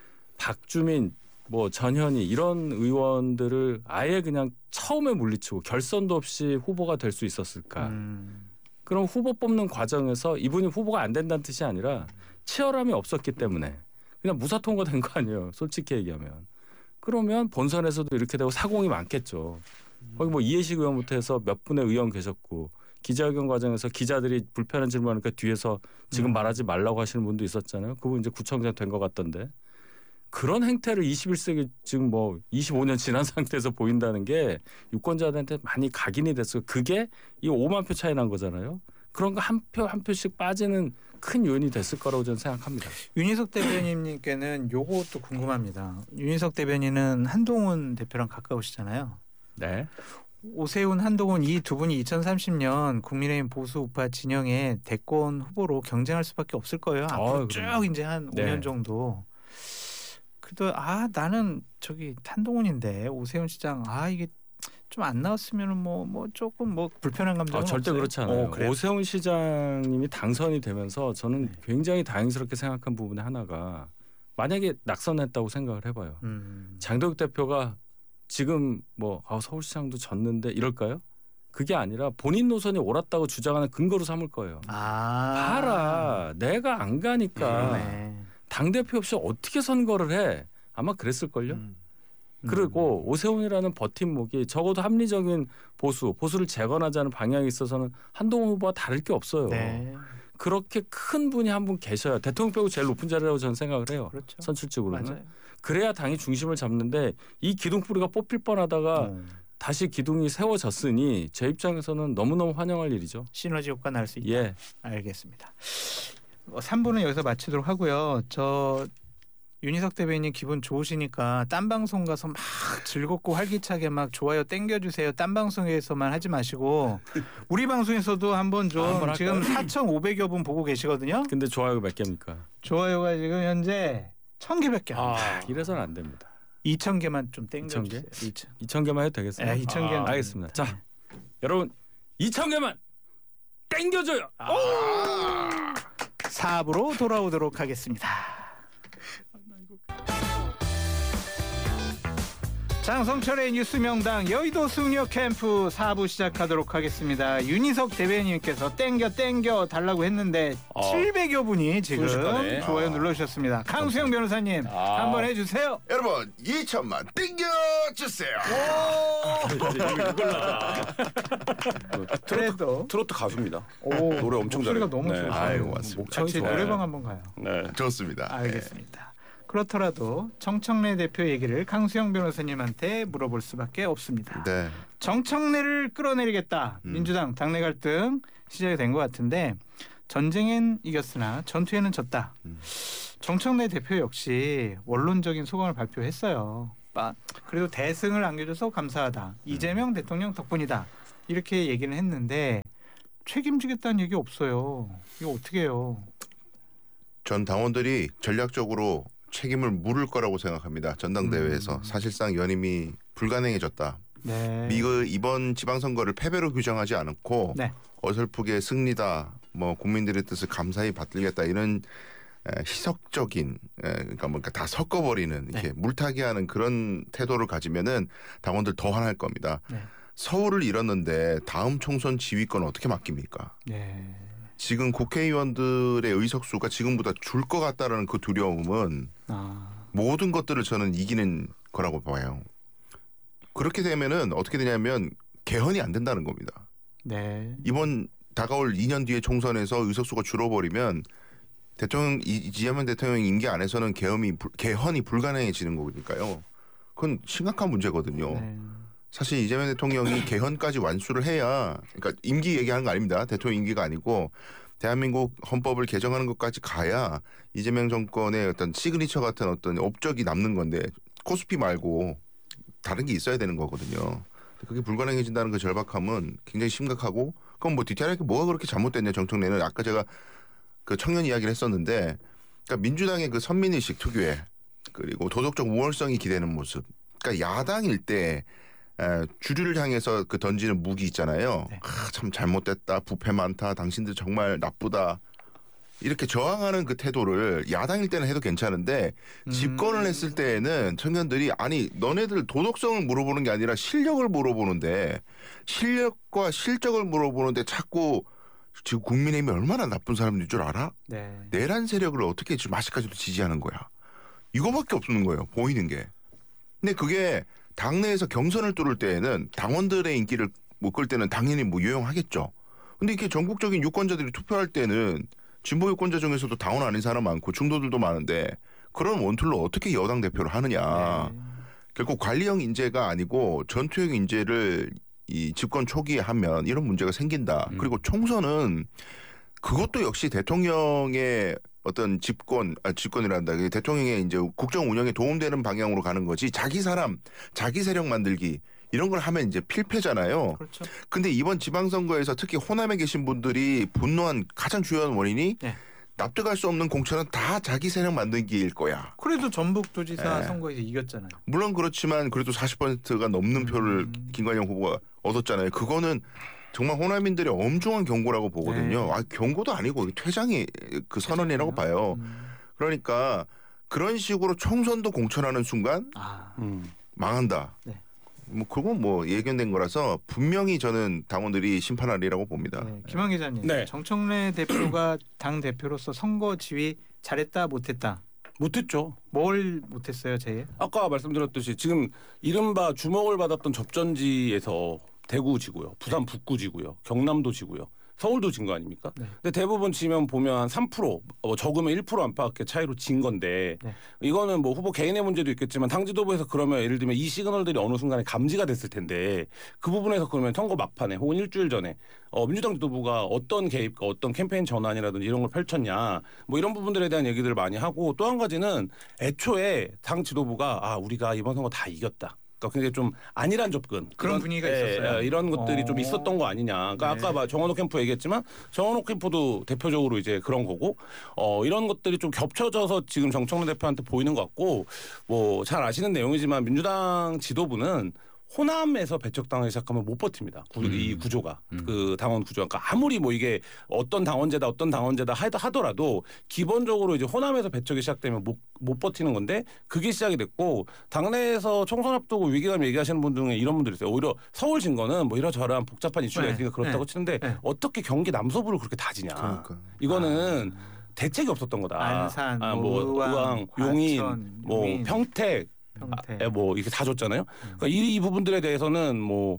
S2: 박주민 뭐 전현희 이런 의원들을 아예 그냥 처음에 물리치고 결선도 없이 후보가 될 수 있었을까?
S1: 음.
S2: 그럼 후보 뽑는 과정에서 이분이 후보가 안 된다는 뜻이 아니라 치열함이 없었기 때문에 그냥 무사 통과된 거 아니에요. 솔직히 얘기하면. 그러면 본선에서도 이렇게 되고 사공이 많겠죠. 거기 뭐 이해식 의원부터 해서 몇 분의 의원 계셨고 기자회견 과정에서 기자들이 불편한 질문하니까 뒤에서 지금
S1: 음.
S2: 말하지 말라고 하시는 분도 있었잖아요. 그분 이제 구청장 된 것 같던데. 그런 행태를 이십일 세기 지금 뭐 이십오 년 지난 상태에서 보인다는 게 유권자들한테 많이 각인이 됐어요. 그게 이 오만 표 차이 난 거잖아요. 그런 거 한 표 한 표씩 빠지는 큰 요인이 됐을 거라고 저는 생각합니다.
S1: 윤희석 대변인님께는 요것도 궁금합니다. 윤희석 대변인은 한동훈 대표랑 가까우시잖아요.
S2: 네.
S1: 오세훈, 한동훈 이 두 분이 이천삼십 년 국민의힘 보수 우파 진영의 대권 후보로 경쟁할 수밖에 없을 거예요. 앞으로
S2: 아,
S1: 쭉
S2: 그럼요.
S1: 이제 한
S2: 네.
S1: 오 년 정도. 그래도 아 나는 저기 한동훈인데 오세훈 시장 아 이게 좀 안 나왔으면은 뭐 뭐 조금 뭐 불편한 감정은
S2: 아, 절대
S1: 없어요?
S2: 그렇지 않아요.
S1: 어, 그래요?
S2: 오세훈 시장님이 당선이 되면서 저는
S1: 네.
S2: 굉장히 다행스럽게 생각한 부분의 하나가 만약에 낙선했다고 생각을 해봐요.
S1: 음.
S2: 장도혁 대표가 지금 뭐 아, 서울시장도 졌는데 이럴까요? 그게 아니라 본인 노선이 옳았다고 주장하는 근거로 삼을 거예요.
S1: 아
S2: 봐라, 내가 안 가니까
S1: 그러네.
S2: 당 대표 없이 어떻게 선거를 해? 아마 그랬을걸요.
S1: 음.
S2: 그리고 오세훈이라는 버팀목이 적어도 합리적인 보수, 보수를 재건하자는 방향에 있어서는 한동훈 후보와 다를 게 없어요.
S1: 네.
S2: 그렇게 큰 분이 한 분 계셔야 대통령 빼고 제일 높은 자리라고 저는 생각을 해요.
S1: 그렇죠.
S2: 선출직으로는.
S1: 맞아요.
S2: 그래야 당이 중심을 잡는데 이 기둥뿌리가 뽑힐 뻔하다가
S1: 음.
S2: 다시 기둥이 세워졌으니 제 입장에서는 너무너무 환영할 일이죠.
S1: 시너지 효과 날 수 있다.
S2: 예.
S1: 알겠습니다. 어, 삼 부는 여기서 마치도록 하고요. 저 윤희석 대변인 기분 좋으시니까 딴 방송 가서 막 즐겁고 활기차게 막 좋아요 땡겨주세요. 딴 방송에서만 하지 마시고 우리 방송에서도 한번 좀
S2: 아, 한번
S1: 지금
S2: 할까요?
S1: 사천오백여 분 보고 계시거든요.
S2: 근데 좋아요가 몇 개입니까?
S1: 좋아요가 지금 현재 천 개밖에 안 돼요.
S2: 아, 이래서는 안 됩니다.
S1: 이천 개만 좀
S2: 이천 개?
S1: 땡겨주세요. 이천.
S2: 이천 개만 해도 되겠어요?
S1: 네, 이천 개는
S2: 아, 알겠습니다. 자, 여러분 이천 개만 땡겨줘요.
S1: 사 부로 돌아오도록 하겠습니다. 장성철의 뉴스 명당 여의도 승려 캠프 사 부 시작하도록 하겠습니다. 윤희석 대변인께서 땡겨 땡겨 달라고 했는데
S4: 어.
S1: 칠백여 분이 지금
S4: 순식간에.
S1: 좋아요
S3: 아.
S1: 눌러주셨습니다. 강수영 변호사님
S4: 아.
S1: 한번 해주세요.
S3: 여러분 이천만 땡겨주세요.
S1: 그래도
S4: 트로트 가수입니다.
S1: 오,
S4: 노래 엄청
S1: 목소리가
S4: 잘해요.
S1: 너무
S4: 네.
S1: 좋으세요.
S3: 아유, 맞습니다.
S2: 목청이
S1: 같이
S2: 좋아요.
S1: 노래방 한번 가요.
S4: 네.
S3: 좋습니다.
S1: 알겠습니다. 그렇더라도 정청래 대표 얘기를 강수영 변호사님한테 물어볼 수밖에 없습니다.
S3: 네.
S1: 정청래를 끌어내리겠다.
S3: 음.
S1: 민주당 당내 갈등 시작이 된 것 같은데 전쟁엔 이겼으나 전투에는 졌다.
S3: 음.
S1: 정청래 대표 역시 원론적인 소감을 발표했어요. 그래도 대승을 안겨줘서 감사하다. 이재명 대통령 덕분이다. 이렇게 얘기는 했는데 책임지겠다는 얘기 없어요. 이거 어떻게 해요?
S3: 전 당원들이 전략적으로 책임을 물을 거라고 생각합니다. 전당대회에서.
S1: 음.
S3: 사실상 연임이 불가능해졌다.
S1: 네.
S3: 미그 이번 지방선거를 패배로 규정하지 않고
S1: 네.
S3: 어설프게 승리다, 뭐 국민들의 뜻을 감사히 받들겠다 이런 에, 희석적인 에, 그러니까 뭔가 다 섞어버리는 이렇게
S1: 네.
S3: 물타기하는 그런 태도를 가지면은 당원들 더 화날 겁니다.
S1: 네.
S3: 서울을 잃었는데 다음 총선 지휘권 어떻게 맡깁니까?
S1: 네.
S3: 지금 국회의원들의 의석수가 지금보다 줄 것 같다라는 그 두려움은
S1: 아.
S3: 모든 것들을 저는 이기는 거라고 봐요. 그렇게 되면은 어떻게 되냐면 개헌이 안 된다는 겁니다.
S1: 네.
S3: 이번 다가올 이 년 뒤에 총선에서 의석수가 줄어버리면 대통령 이재명 대통령 임기 안에서는 개헌이 개헌이 불가능해지는 거니까요. 그건 심각한 문제거든요.
S1: 네.
S3: 사실 이재명 대통령이 개헌까지 완수를 해야, 그러니까 임기 얘기하는 거 아닙니다. 대통령 임기가 아니고 대한민국 헌법을 개정하는 것까지 가야 이재명 정권의 어떤 시그니처 같은 어떤 업적이 남는 건데 코스피 말고 다른 게 있어야 되는 거거든요. 그게 불가능해진다는 그 절박함은 굉장히 심각하고, 그럼 뭐 디테일하게 뭐가 그렇게 잘못됐냐 정청래는. 아까 제가 그 청년 이야기를 했었는데, 그러니까 민주당의 그 선민의식 특유의 그리고 도덕적 우월성이 기대는 모습. 그러니까 야당일 때 에, 주류를 향해서 그 던지는 무기 있잖아요.
S1: 네.
S3: 아, 참 잘못됐다, 부패 많다, 당신들 정말 나쁘다. 이렇게 저항하는 그 태도를 야당일 때는 해도 괜찮은데
S1: 음.
S3: 집권을 했을 때에는 청년들이 아니 너네들 도덕성을 물어보는 게 아니라 실력을 물어보는데, 실력과 실적을 물어보는데 자꾸 지금 국민의힘이 얼마나 나쁜 사람인 줄 알아?
S1: 네.
S3: 내란 세력을 어떻게 지금 아직까지도 지지하는 거야? 이거밖에 없는 거예요. 보이는 게. 근데 그게 당내에서 경선을 뚫을 때에는 당원들의 인기를 못 끌 때는 당연히 뭐 유용하겠죠. 근데 이렇게 전국적인 유권자들이 투표할 때는 진보 유권자 중에서도 당원 아닌 사람 많고 중도들도 많은데 그런 원툴로 어떻게 여당 대표를 하느냐.
S1: 네.
S3: 결국 관리형 인재가 아니고 전투형 인재를 이 집권 초기에 하면 이런 문제가 생긴다.
S4: 음.
S3: 그리고 총선은 그것도 역시 대통령의 어떤 집권, 아, 집권이란다. 대통령의 이제 국정 운영에 도움되는 방향으로 가는 거지. 자기 사람, 자기 세력 만들기 이런 걸 하면 이제 필패잖아요.
S1: 그렇죠.
S3: 근데 이번 지방선거에서 특히 호남에 계신 분들이 분노한 가장 주요한 원인이
S1: 네.
S3: 납득할 수 없는 공천은 다 자기 세력 만들기일 거야.
S1: 그래도 전북도지사
S3: 네.
S1: 선거에서 이겼잖아요.
S3: 물론 그렇지만 그래도 사십 퍼센트가 넘는 표를
S1: 음.
S3: 김관영 후보가 얻었잖아요. 그거는 정말 호남인들의 엄중한 경고라고 보거든요.
S1: 네.
S3: 아, 경고도 아니고 퇴장이 그 선언이라고 봐요.
S1: 음.
S3: 그러니까 그런 식으로 총선도 공천하는 순간
S1: 아.
S4: 음.
S3: 망한다.
S1: 네.
S3: 뭐 그건 뭐 예견된 거라서 분명히 저는 당원들이 심판하리라고 봅니다.
S1: 네. 김한 기자님,
S4: 네.
S1: 정청래 대표가 당 대표로서 선거 지휘 잘했다 못했다.
S4: 못했죠.
S1: 뭘 못했어요, 제일?
S4: 아까 말씀드렸듯이 지금 이른바 주목을 받았던 접전지에서 대구 지고요, 부산 북구 지고요, 경남도 지고요, 서울도 진 거 아닙니까?
S1: 네.
S4: 근데 대부분 지면 보면 한 삼 퍼센트, 어, 적으면 일 퍼센트 안팎의 차이로 진 건데
S1: 네.
S4: 이거는 뭐 후보 개인의 문제도 있겠지만 당 지도부에서 그러면 예를 들면 이 시그널들이 어느 순간에 감지가 됐을 텐데 그 부분에서 그러면 선거 막판에 혹은 일주일 전에 어, 민주당 지도부가 어떤 개입과 어떤 캠페인 전환이라든지 이런 걸 펼쳤냐 뭐 이런 부분들에 대한 얘기들을 많이 하고, 또 한 가지는 애초에 당 지도부가 아 우리가 이번 선거 다 이겼다. 그러니까 굉장히 좀 안일한 접근
S1: 그런
S4: 이런,
S1: 분위기가
S4: 예,
S1: 있었어요?
S4: 예, 이런 것들이
S1: 어.
S4: 좀 있었던 거 아니냐. 그러니까
S1: 네.
S4: 아까 막 정원호 캠프 얘기했지만 정원호 캠프도 대표적으로 이제 그런 거고, 어, 이런 것들이 좀 겹쳐져서 지금 정청래 대표한테 보이는 것 같고, 뭐 잘 아시는 내용이지만 민주당 지도부는 호남에서 배척당하기 시작하면 못 버팁니다. 구,
S2: 음.
S4: 이 구조가
S2: 음.
S4: 그 당원 구조가. 그러니까 아무리 뭐 이게 어떤 당원제다 어떤 당원제다 하더라도 기본적으로 이제 호남에서 배척이 시작되면 못, 못 버티는 건데 그게 시작이 됐고, 당내에서 총선 앞두고 위기감 얘기하시는 분 중에 이런 분들이 있어요. 오히려 서울 진 거는 뭐 이러저러한 복잡한 이슈가
S1: 네.
S4: 있으니까 그렇다고
S1: 네.
S4: 치는데
S1: 네.
S4: 어떻게 경기 남서부를 그렇게 다지냐.
S3: 그러니까.
S4: 이거는 대책이 없었던 거다.
S1: 안산,
S4: 아, 뭐
S1: 의왕,
S4: 의왕, 용인,
S1: 과천,
S4: 뭐
S1: 용인.
S4: 평택,
S1: 평택.
S4: 아, 뭐 이렇게 다 줬잖아요. 그러니까 이, 이 부분들에 대해서는 뭐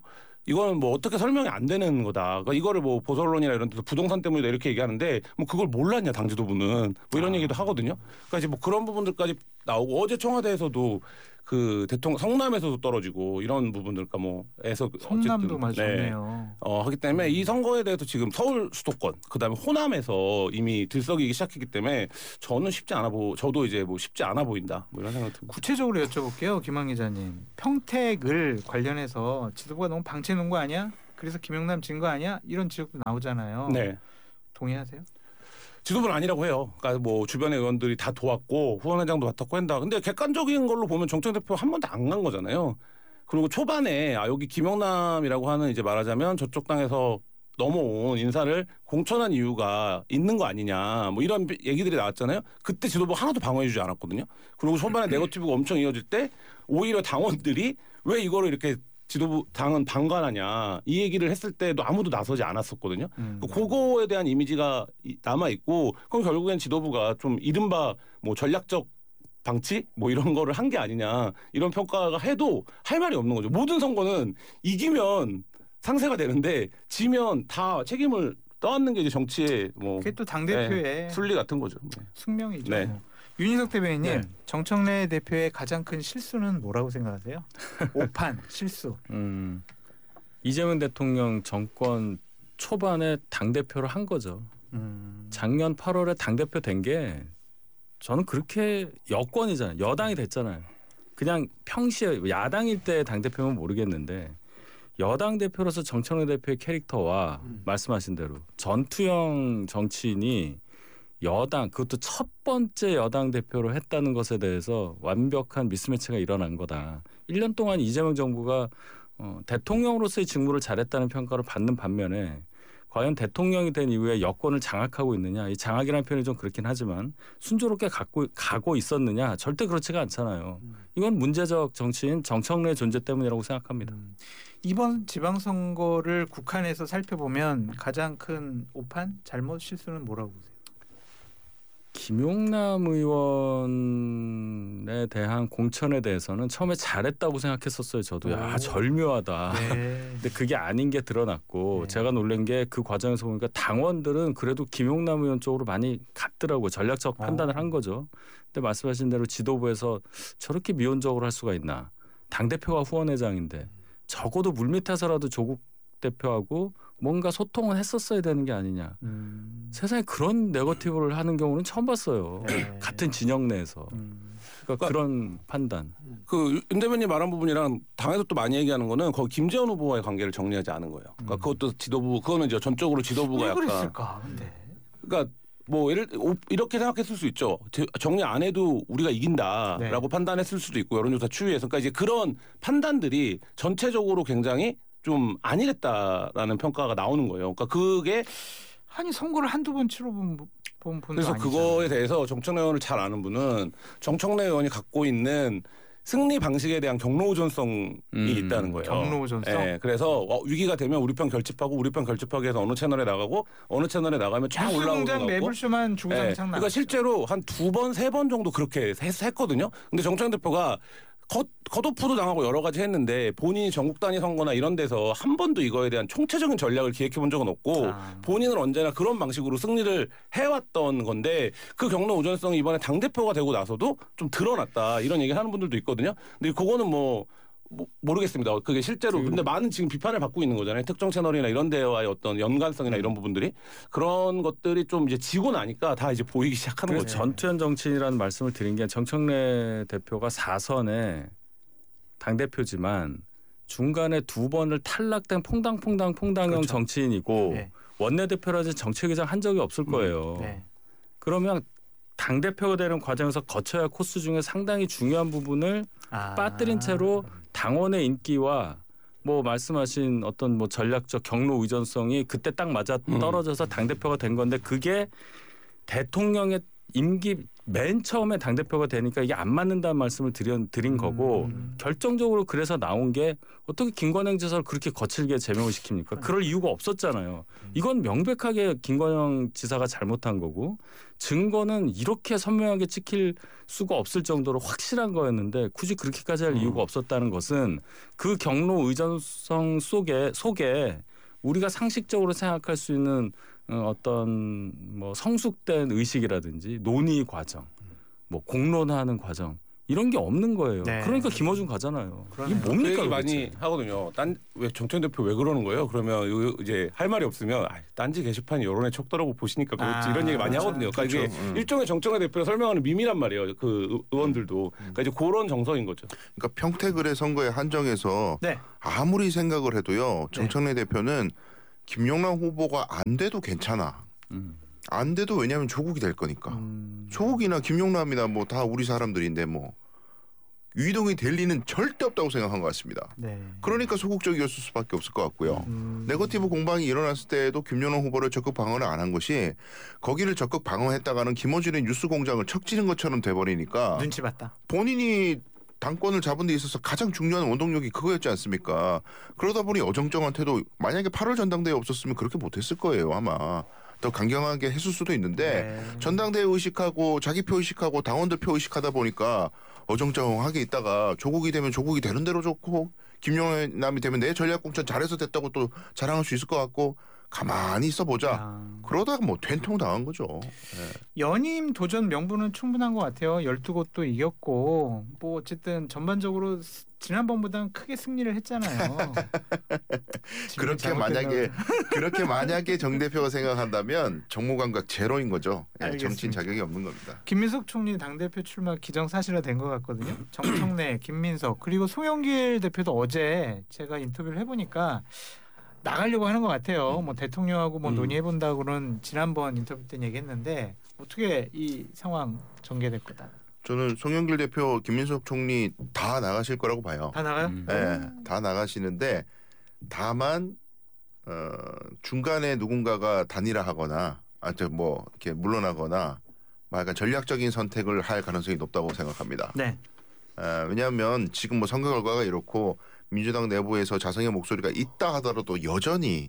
S4: 이거는 뭐 어떻게 설명이 안 되는 거다. 그러니까 이거를 뭐 보수언론이나 이런 데서 부동산 때문이다 이렇게 얘기하는데 뭐 그걸 몰랐냐 당 지도부는 뭐 이런
S1: 아.
S4: 얘기도 하거든요. 그러니까 이제 뭐 그런 부분들까지 나오고 어제 청와대에서도 그 대통령 성남에서도 떨어지고 이런 부분들 그러니까 뭐에서
S1: 성남도 맞
S4: 네.
S1: 좋네요.
S4: 어, 하기 때문에 이 선거에 대해서 지금 서울 수도권 그다음에 호남에서 이미 들썩이기 시작했기 때문에 저는 쉽지 않아 보 저도 이제 뭐 쉽지 않아 보인다 뭐 이런 생각 듭니다.
S1: 구체적으로 여쭤볼게요, 김한 기자님. 평택을 관련해서 지도부가 너무 방치 놓은 거 아니야? 그래서 김영남 진 거 아니야? 이런 지적도 나오잖아요.
S4: 네.
S1: 동의하세요?
S4: 지도부는 아니라고 해요. 그러니까 뭐 주변의 의원들이 다 도왔고 후원회장도 맡았고 한다. 근데 객관적인 걸로 보면 정청 대표 한 번도 안 간 거잖아요. 그리고 초반에 아 여기 김영남이라고 하는 이제 말하자면 저쪽 당에서 넘어온 인사를 공천한 이유가 있는 거 아니냐 뭐 이런 얘기들이 나왔잖아요. 그때 지도부 하나도 방어해주지 않았거든요. 그리고 초반에 네거티브가 엄청 이어질 때 오히려 당원들이 왜 이거를 이렇게 지도부 당은 방관하냐 이 얘기를 했을 때도 아무도 나서지 않았었거든요.
S1: 음.
S4: 그거에 대한 이미지가 남아 있고 그럼 결국엔 지도부가 좀 이른바 뭐 전략적 방치 뭐 이런 거를 한 게 아니냐 이런 평가가 해도 할 말이 없는 거죠. 모든 선거는 이기면 상세가 되는데 지면 다 책임을 떠안는 게 이제 정치의 뭐
S1: 그게 또 당 대표의
S4: 네, 순리 같은 거죠. 네.
S1: 숙명이죠.
S4: 네.
S1: 뭐. 윤희석 대변인님,
S4: 네.
S1: 정청래 대표의 가장 큰 실수는 뭐라고 생각하세요? 오판 실수.
S2: 음, 이재명 대통령 정권 초반에 당 대표를 한 거죠.
S1: 음.
S2: 작년 팔월에 당 대표 된 게 저는 그렇게 여권이잖아요. 여당이 됐잖아요. 그냥 평시에 야당일 때 당 대표면 모르겠는데 여당 대표로서 정청래 대표의 캐릭터와
S1: 음.
S2: 말씀하신 대로 전투형 정치인이 여당 그것도 첫 번째 여당 대표로 했다는 것에 대해서 완벽한 미스매치가 일어난 거다. 일 년 동안 이재명 정부가 어, 대통령으로서의 직무를 잘했다는 평가를 받는 반면에 과연 대통령이 된 이후에 여권을 장악하고 있느냐. 이 장악이라는 표현이 좀 그렇긴 하지만 순조롭게 갖고, 가고 있었느냐. 절대 그렇지가 않잖아요. 이건 문제적 정치인 정청래의 존재 때문이라고 생각합니다.
S1: 음. 이번 지방선거를 국한에서 살펴보면 가장 큰 오판, 잘못, 실수는 뭐라고 보세요?
S2: 김용남 의원에 대한 공천에 대해서는 처음에 잘했다고 생각했었어요. 저도 야
S1: 오.
S2: 절묘하다.
S1: 네.
S2: 근데 그게 아닌 게 드러났고
S1: 네.
S2: 제가 놀란 게 그 과정에서 보니까 당원들은 그래도 김용남 의원 쪽으로 많이 갔더라고요. 전략적 판단을
S1: 어.
S2: 한 거죠. 근데 말씀하신 대로 지도부에서 저렇게 미온적으로 할 수가 있나. 당대표가 후원회장인데 적어도 물밑에서라도 조국 대표하고 뭔가 소통은 했었어야 되는 게 아니냐.
S1: 음.
S2: 세상에 그런 네거티브를 하는 경우는 처음 봤어요.
S1: 네.
S2: 같은 진영 내에서.
S1: 음.
S2: 그러니까 그런 판단.
S4: 그 윤 대변인 말한 부분이랑 당에서 또 많이 얘기하는 거는 거기 김재원 후보와의 관계를 정리하지 않은 거예요. 그러니까
S1: 음.
S4: 그것도 지도부 그거는 이제 전적으로 지도부가
S1: 왜
S4: 약간
S1: 그랬을까? 근데.
S4: 그러니까 뭐 예를 오- 이렇게 생각했을 수 있죠. 제- 정리 안 해도 우리가 이긴다라고
S1: 네.
S4: 판단했을 수도 있고 여론조사 추이에서 그러니까 이제 그런 판단들이 전체적으로 굉장히 좀 안일했다라는 평가가 나오는 거예요. 그러니까 그게
S1: 아니 선거를 한두 번 치러본 본 분도
S4: 그래서
S1: 아니잖아요.
S4: 그거에 대해서 정청래 의원을 잘 아는 분은 정청래 의원이 갖고 있는 승리 방식에 대한 경로 우전성이
S2: 음,
S4: 있다는 거예요.
S1: 경로 우전성?
S4: 예, 그래서 어, 위기가 되면 우리 편 결집하고 우리 편 결집하기 위해서 어느 채널에 나가고 어느 채널에 나가면 쫙 올라오는
S1: 공장
S4: 거 같고.
S1: 매불쇼만 주구장창
S4: 예,
S1: 나왔죠.
S4: 그러니까 실제로 한 두 번, 세 번 정도 그렇게 했, 했거든요. 근데 정청래 대표가 컷, 컷오프도 당하고 여러 가지 했는데 본인이 전국 단위 선거나 이런 데서 한 번도 이거에 대한 총체적인 전략을 기획해 본 적은 없고
S1: 아.
S4: 본인은 언제나 그런 방식으로 승리를 해왔던 건데 그 경로 우전성이 이번에 당대표가 되고 나서도 좀 드러났다 이런 얘기 하는 분들도 있거든요. 근데 그거는 뭐 뭐, 모르겠습니다. 그게 실제로
S2: 그-
S4: 근데 많은 지금 비판을 받고 있는 거잖아요. 특정 채널이나 이런 데와의 어떤 연관성이나 이런 부분들이 그런 것들이 좀 이제 지고 나니까 다 이제 보이기 시작하는
S2: 그래서
S4: 거죠.
S2: 전투현 정치인이라는 말씀을 드린 게 정청래 대표가 사선에 당대표지만 중간에 두 번을 탈락된 퐁당퐁당 퐁당형
S1: 그렇죠.
S2: 정치인이고
S1: 네.
S2: 원내대표라든지 정책의장 한 적이 없을 거예요.
S1: 네.
S2: 그러면 당대표가 되는 과정에서 거쳐야 할 코스 중에 상당히 중요한 부분을
S1: 아.
S2: 빠뜨린 채로 당원의 인기와 뭐 말씀하신 어떤 뭐 전략적 경로 의존성이 그때 딱 맞아 떨어져서 당 대표가 된 건데 그게 대통령의 임기 맨 처음에 당대표가 되니까 이게 안 맞는다는 말씀을 드린, 드린 거고
S1: 음.
S2: 결정적으로 그래서 나온 게 어떻게 김관영 지사를 그렇게 거칠게 제명을 시킵니까? 그럴 이유가 없었잖아요. 이건 명백하게 김관영 지사가 잘못한 거고 증거는 이렇게 선명하게 찍힐 수가 없을 정도로 확실한 거였는데 굳이 그렇게까지 할 이유가 없었다는 것은 그 경로 의존성 속에 속에 우리가 상식적으로 생각할 수 있는 어떤 뭐 성숙된 의식이라든지 논의 과정, 뭐 공론화하는 과정 이런 게 없는 거예요.
S1: 네.
S2: 그러니까 김어준 가잖아요.
S1: 그러네요.
S2: 이게 뭡니까?
S4: 그 얘기
S2: 도대체.
S4: 많이 하거든요. 딴 왜 정천 대표 왜 그러는 거예요? 그러면 요- 이제 할 말이 없으면 아, 딴지 게시판이 여론의 척도라고 보시니까 그렇지
S1: 아,
S4: 이런 얘기 많이
S1: 그렇죠.
S4: 하거든요. 그러니까 이게
S3: 그렇죠. 음.
S4: 일종의 정청래 대표가 설명하는 밈이란 말이에요. 그 의- 의원들도. 그러니까 이제 그런 정서인 거죠.
S3: 그러니까 평택을의 선거에 한정해서
S1: 네.
S3: 아무리 생각을 해도요. 정청래 대표는 김용남 후보가 안 돼도 괜찮아.
S2: 음.
S3: 안 돼도 왜냐하면 조국이 될 거니까.
S1: 음.
S3: 조국이나 김용남이나 뭐 다 우리 사람들인데 뭐 유이동이 될 리는 절대 없다고 생각한 것 같습니다.
S1: 네.
S3: 그러니까 소극적이었을 수밖에 없을 것 같고요.
S1: 음.
S3: 네거티브 공방이 일어났을 때에도 김용남 후보를 적극 방어를 안 한 것이 거기를 적극 방어했다가는 김어준의 뉴스 공장을 척지는 것처럼 돼버리니까
S1: 눈치 봤다.
S3: 본인이 당권을 잡은 데 있어서 가장 중요한 원동력이 그거였지 않습니까? 그러다 보니 어정쩡한 태도 만약에 팔월 전당대회 없었으면 그렇게 못했을 거예요 아마. 더 강경하게 했을 수도 있는데
S1: 네.
S3: 전당대회 의식하고 자기 표 의식하고 당원들 표 의식하다 보니까 어정쩡하게 있다가 조국이 되면 조국이 되는 대로 좋고 김용남이 되면 내 전략공천 잘해서 됐다고 또 자랑할 수 있을 것 같고 가만히 있어보자.
S1: 아.
S3: 그러다가 뭐 된통 당한 거죠.
S1: 연임 도전 명분은 충분한 것 같아요. 열두 곳도 이겼고 뭐 어쨌든 전반적으로 스- 지난번보다는 크게 승리를 했잖아요. 지금
S3: 그렇게
S1: 잘못됐나
S3: 만약에
S1: 보다.
S3: 그렇게 만약에 정 대표가 생각한다면 정무 감각 제로인 거죠. 예, 정치인
S1: 알겠습니다.
S3: 자격이 없는 겁니다.
S1: 김민석 총리 당대표 출마 기정사실화된 것 같거든요. 정청래, 김민석 그리고 송영길 대표도 어제 제가 인터뷰를 해보니까 나가려고 하는 것 같아요. 뭐 대통령하고 뭐
S4: 음.
S1: 논의해본다고는 지난번 인터뷰 때 얘기했는데 어떻게 이 상황 전개될 거다.
S3: 저는 송영길 대표, 김민석 총리 다 나가실 거라고 봐요.
S1: 다 나가요?
S2: 음.
S3: 예, 다 나가시는데 다만 어, 중간에 누군가가 단일화하거나 아저뭐 이렇게 물러나거나 뭐 약간 전략적인 선택을 할 가능성이 높다고 생각합니다.
S1: 네.
S3: 에, 왜냐하면 지금 뭐 선거 결과가 이렇고 민주당 내부에서 자성의 목소리가 있다 하더라도 여전히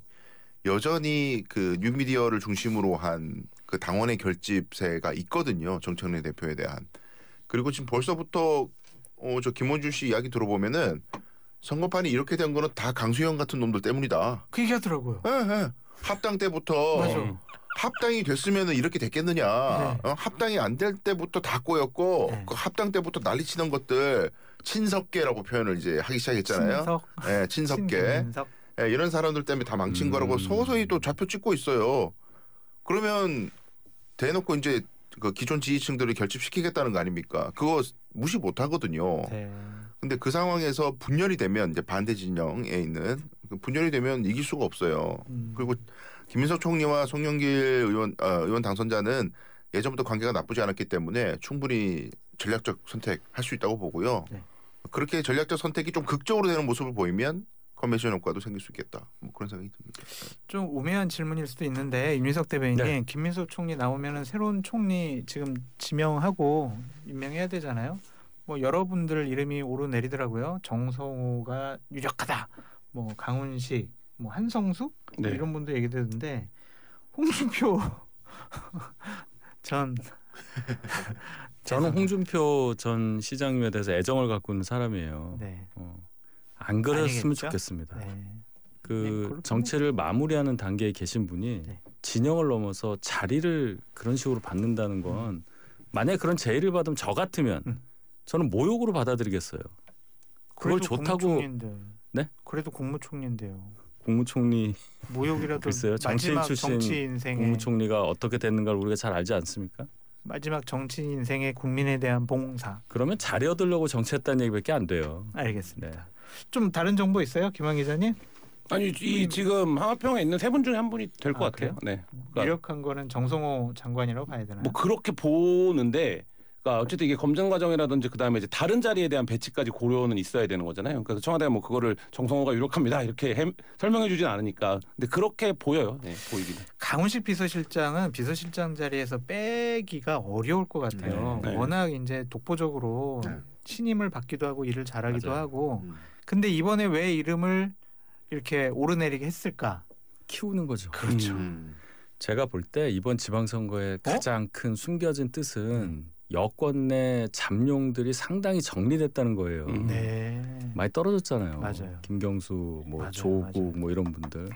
S3: 여전히 그 뉴미디어를 중심으로 한 그 당원의 결집세가 있거든요. 정청래 대표에 대한. 그리고 지금 벌써부터 어, 저 김원준 씨 이야기 들어보면은 선거판이 이렇게 된 거는 다 강수영 같은 놈들 때문이다.
S1: 그 얘기하더라고요.
S3: 예, 예. 합당 때부터
S1: 맞아.
S3: 합당이 됐으면 이렇게 됐겠느냐.
S1: 네.
S3: 어? 합당이 안 될 때부터 다 꼬였고
S1: 네.
S3: 그 합당 때부터 난리치던 것들 친석계라고 표현을 이제 하기 시작했잖아요.
S1: 친석,
S3: 예, 친석계.
S1: 친김민석.
S3: 예, 이런 사람들 때문에 다 망친
S2: 음.
S3: 거라고 서서히 또 좌표 찍고 있어요. 그러면 대놓고 이제 그 기존 지지층들을 결집시키겠다는 거 아닙니까? 그거 무시 못 하거든요.
S1: 네.
S3: 근데 그 상황에서 분열이 되면 이제 반대 진영에 있는 그 분열이 되면 이길 수가 없어요.
S1: 음.
S3: 그리고 김민석 총리와 송영길 의원 어, 의원 당선자는 예전부터 관계가 나쁘지 않았기 때문에 충분히 전략적 선택할 수 있다고 보고요.
S1: 네.
S3: 그렇게 전략적 선택이 좀 극적으로 되는 모습을 보이면 컨벤션 효과도 생길 수 있겠다. 뭐 그런 생각이 듭니다.
S1: 좀 우매한 질문일 수도 있는데 윤희석 대변인님
S2: 네.
S1: 김민석 총리 나오면은 새로운 총리 지금 지명하고 임명해야 되잖아요. 뭐 여러분들 이름이 오르내리더라고요. 정성호가 유력하다. 뭐 강훈식, 뭐 한성숙
S4: 네.
S1: 이런 분도 얘기되는데 홍준표 전
S2: 저는 홍준표 전 시장님에 대해서 애정을 갖고 있는 사람이에요.
S1: 네.
S2: 어, 안 그랬으면
S1: 아니겠죠?
S2: 좋겠습니다.
S1: 네. 네,
S2: 그
S1: 그렇군요.
S2: 정치를 마무리하는 단계에 계신 분이
S1: 네.
S2: 진영을 넘어서 자리를 그런 식으로 받는다는 건 만약에 그런 제의를 받으면 저 같으면
S1: 음.
S2: 저는 모욕으로 받아들이겠어요. 그걸
S1: 그래도
S2: 좋다고
S1: 국무총리인데.
S2: 네?
S1: 그래도 국무총리인데요.
S2: 국무총리
S1: 모욕이라도
S2: 글쎄요. 정치인
S1: 마지막
S2: 출신
S1: 정치 인생의
S2: 국무총리가 어떻게 됐는가를 우리가 잘 알지 않습니까?
S1: 마지막 정치 인생의 국민에 대한 봉사.
S2: 그러면 자리 얻으려고 정치했다는 얘기밖에 안 돼요.
S1: 알겠습니다.
S2: 네.
S1: 좀 다른 정보 있어요, 김한 기자님?
S4: 아니 이 지금 하마평에 있는 세 분 중에 한 분이 될 것
S1: 아,
S4: 같아요. 네. 그러니까
S1: 유력한 거는 정성호 장관이라고 봐야 되나요?
S4: 뭐 그렇게 보는데, 그러니까 어쨌든 이게 검증 과정이라든지 그 다음에 이제 다른 자리에 대한 배치까지 고려는 있어야 되는 거잖아요. 그래서 청와대가 뭐 그거를 정성호가 유력합니다 이렇게 해, 설명해주진 않으니까, 근데 그렇게 보여요. 네, 보이기는.
S1: 강훈식 비서실장은 비서실장 자리에서 빼기가 어려울 것 같아요.
S4: 네. 네.
S1: 워낙 이제 독보적으로
S3: 네.
S1: 신임을 받기도 하고 일을 잘하기도
S2: 맞아요.
S1: 하고.
S3: 음.
S1: 근데 이번에 왜 이름을 이렇게 오르내리게 했을까?
S2: 키우는 거죠.
S1: 그렇죠.
S3: 음.
S2: 제가 볼 때 이번 지방선거의 가장 큰 숨겨진 뜻은 여권 내 잠룡들이 상당히 정리됐다는 거예요.
S4: 음.
S1: 네.
S2: 많이 떨어졌잖아요.
S1: 맞아요.
S2: 김경수, 뭐
S1: 맞아요,
S2: 조국,
S1: 맞아요.
S2: 뭐 이런 분들.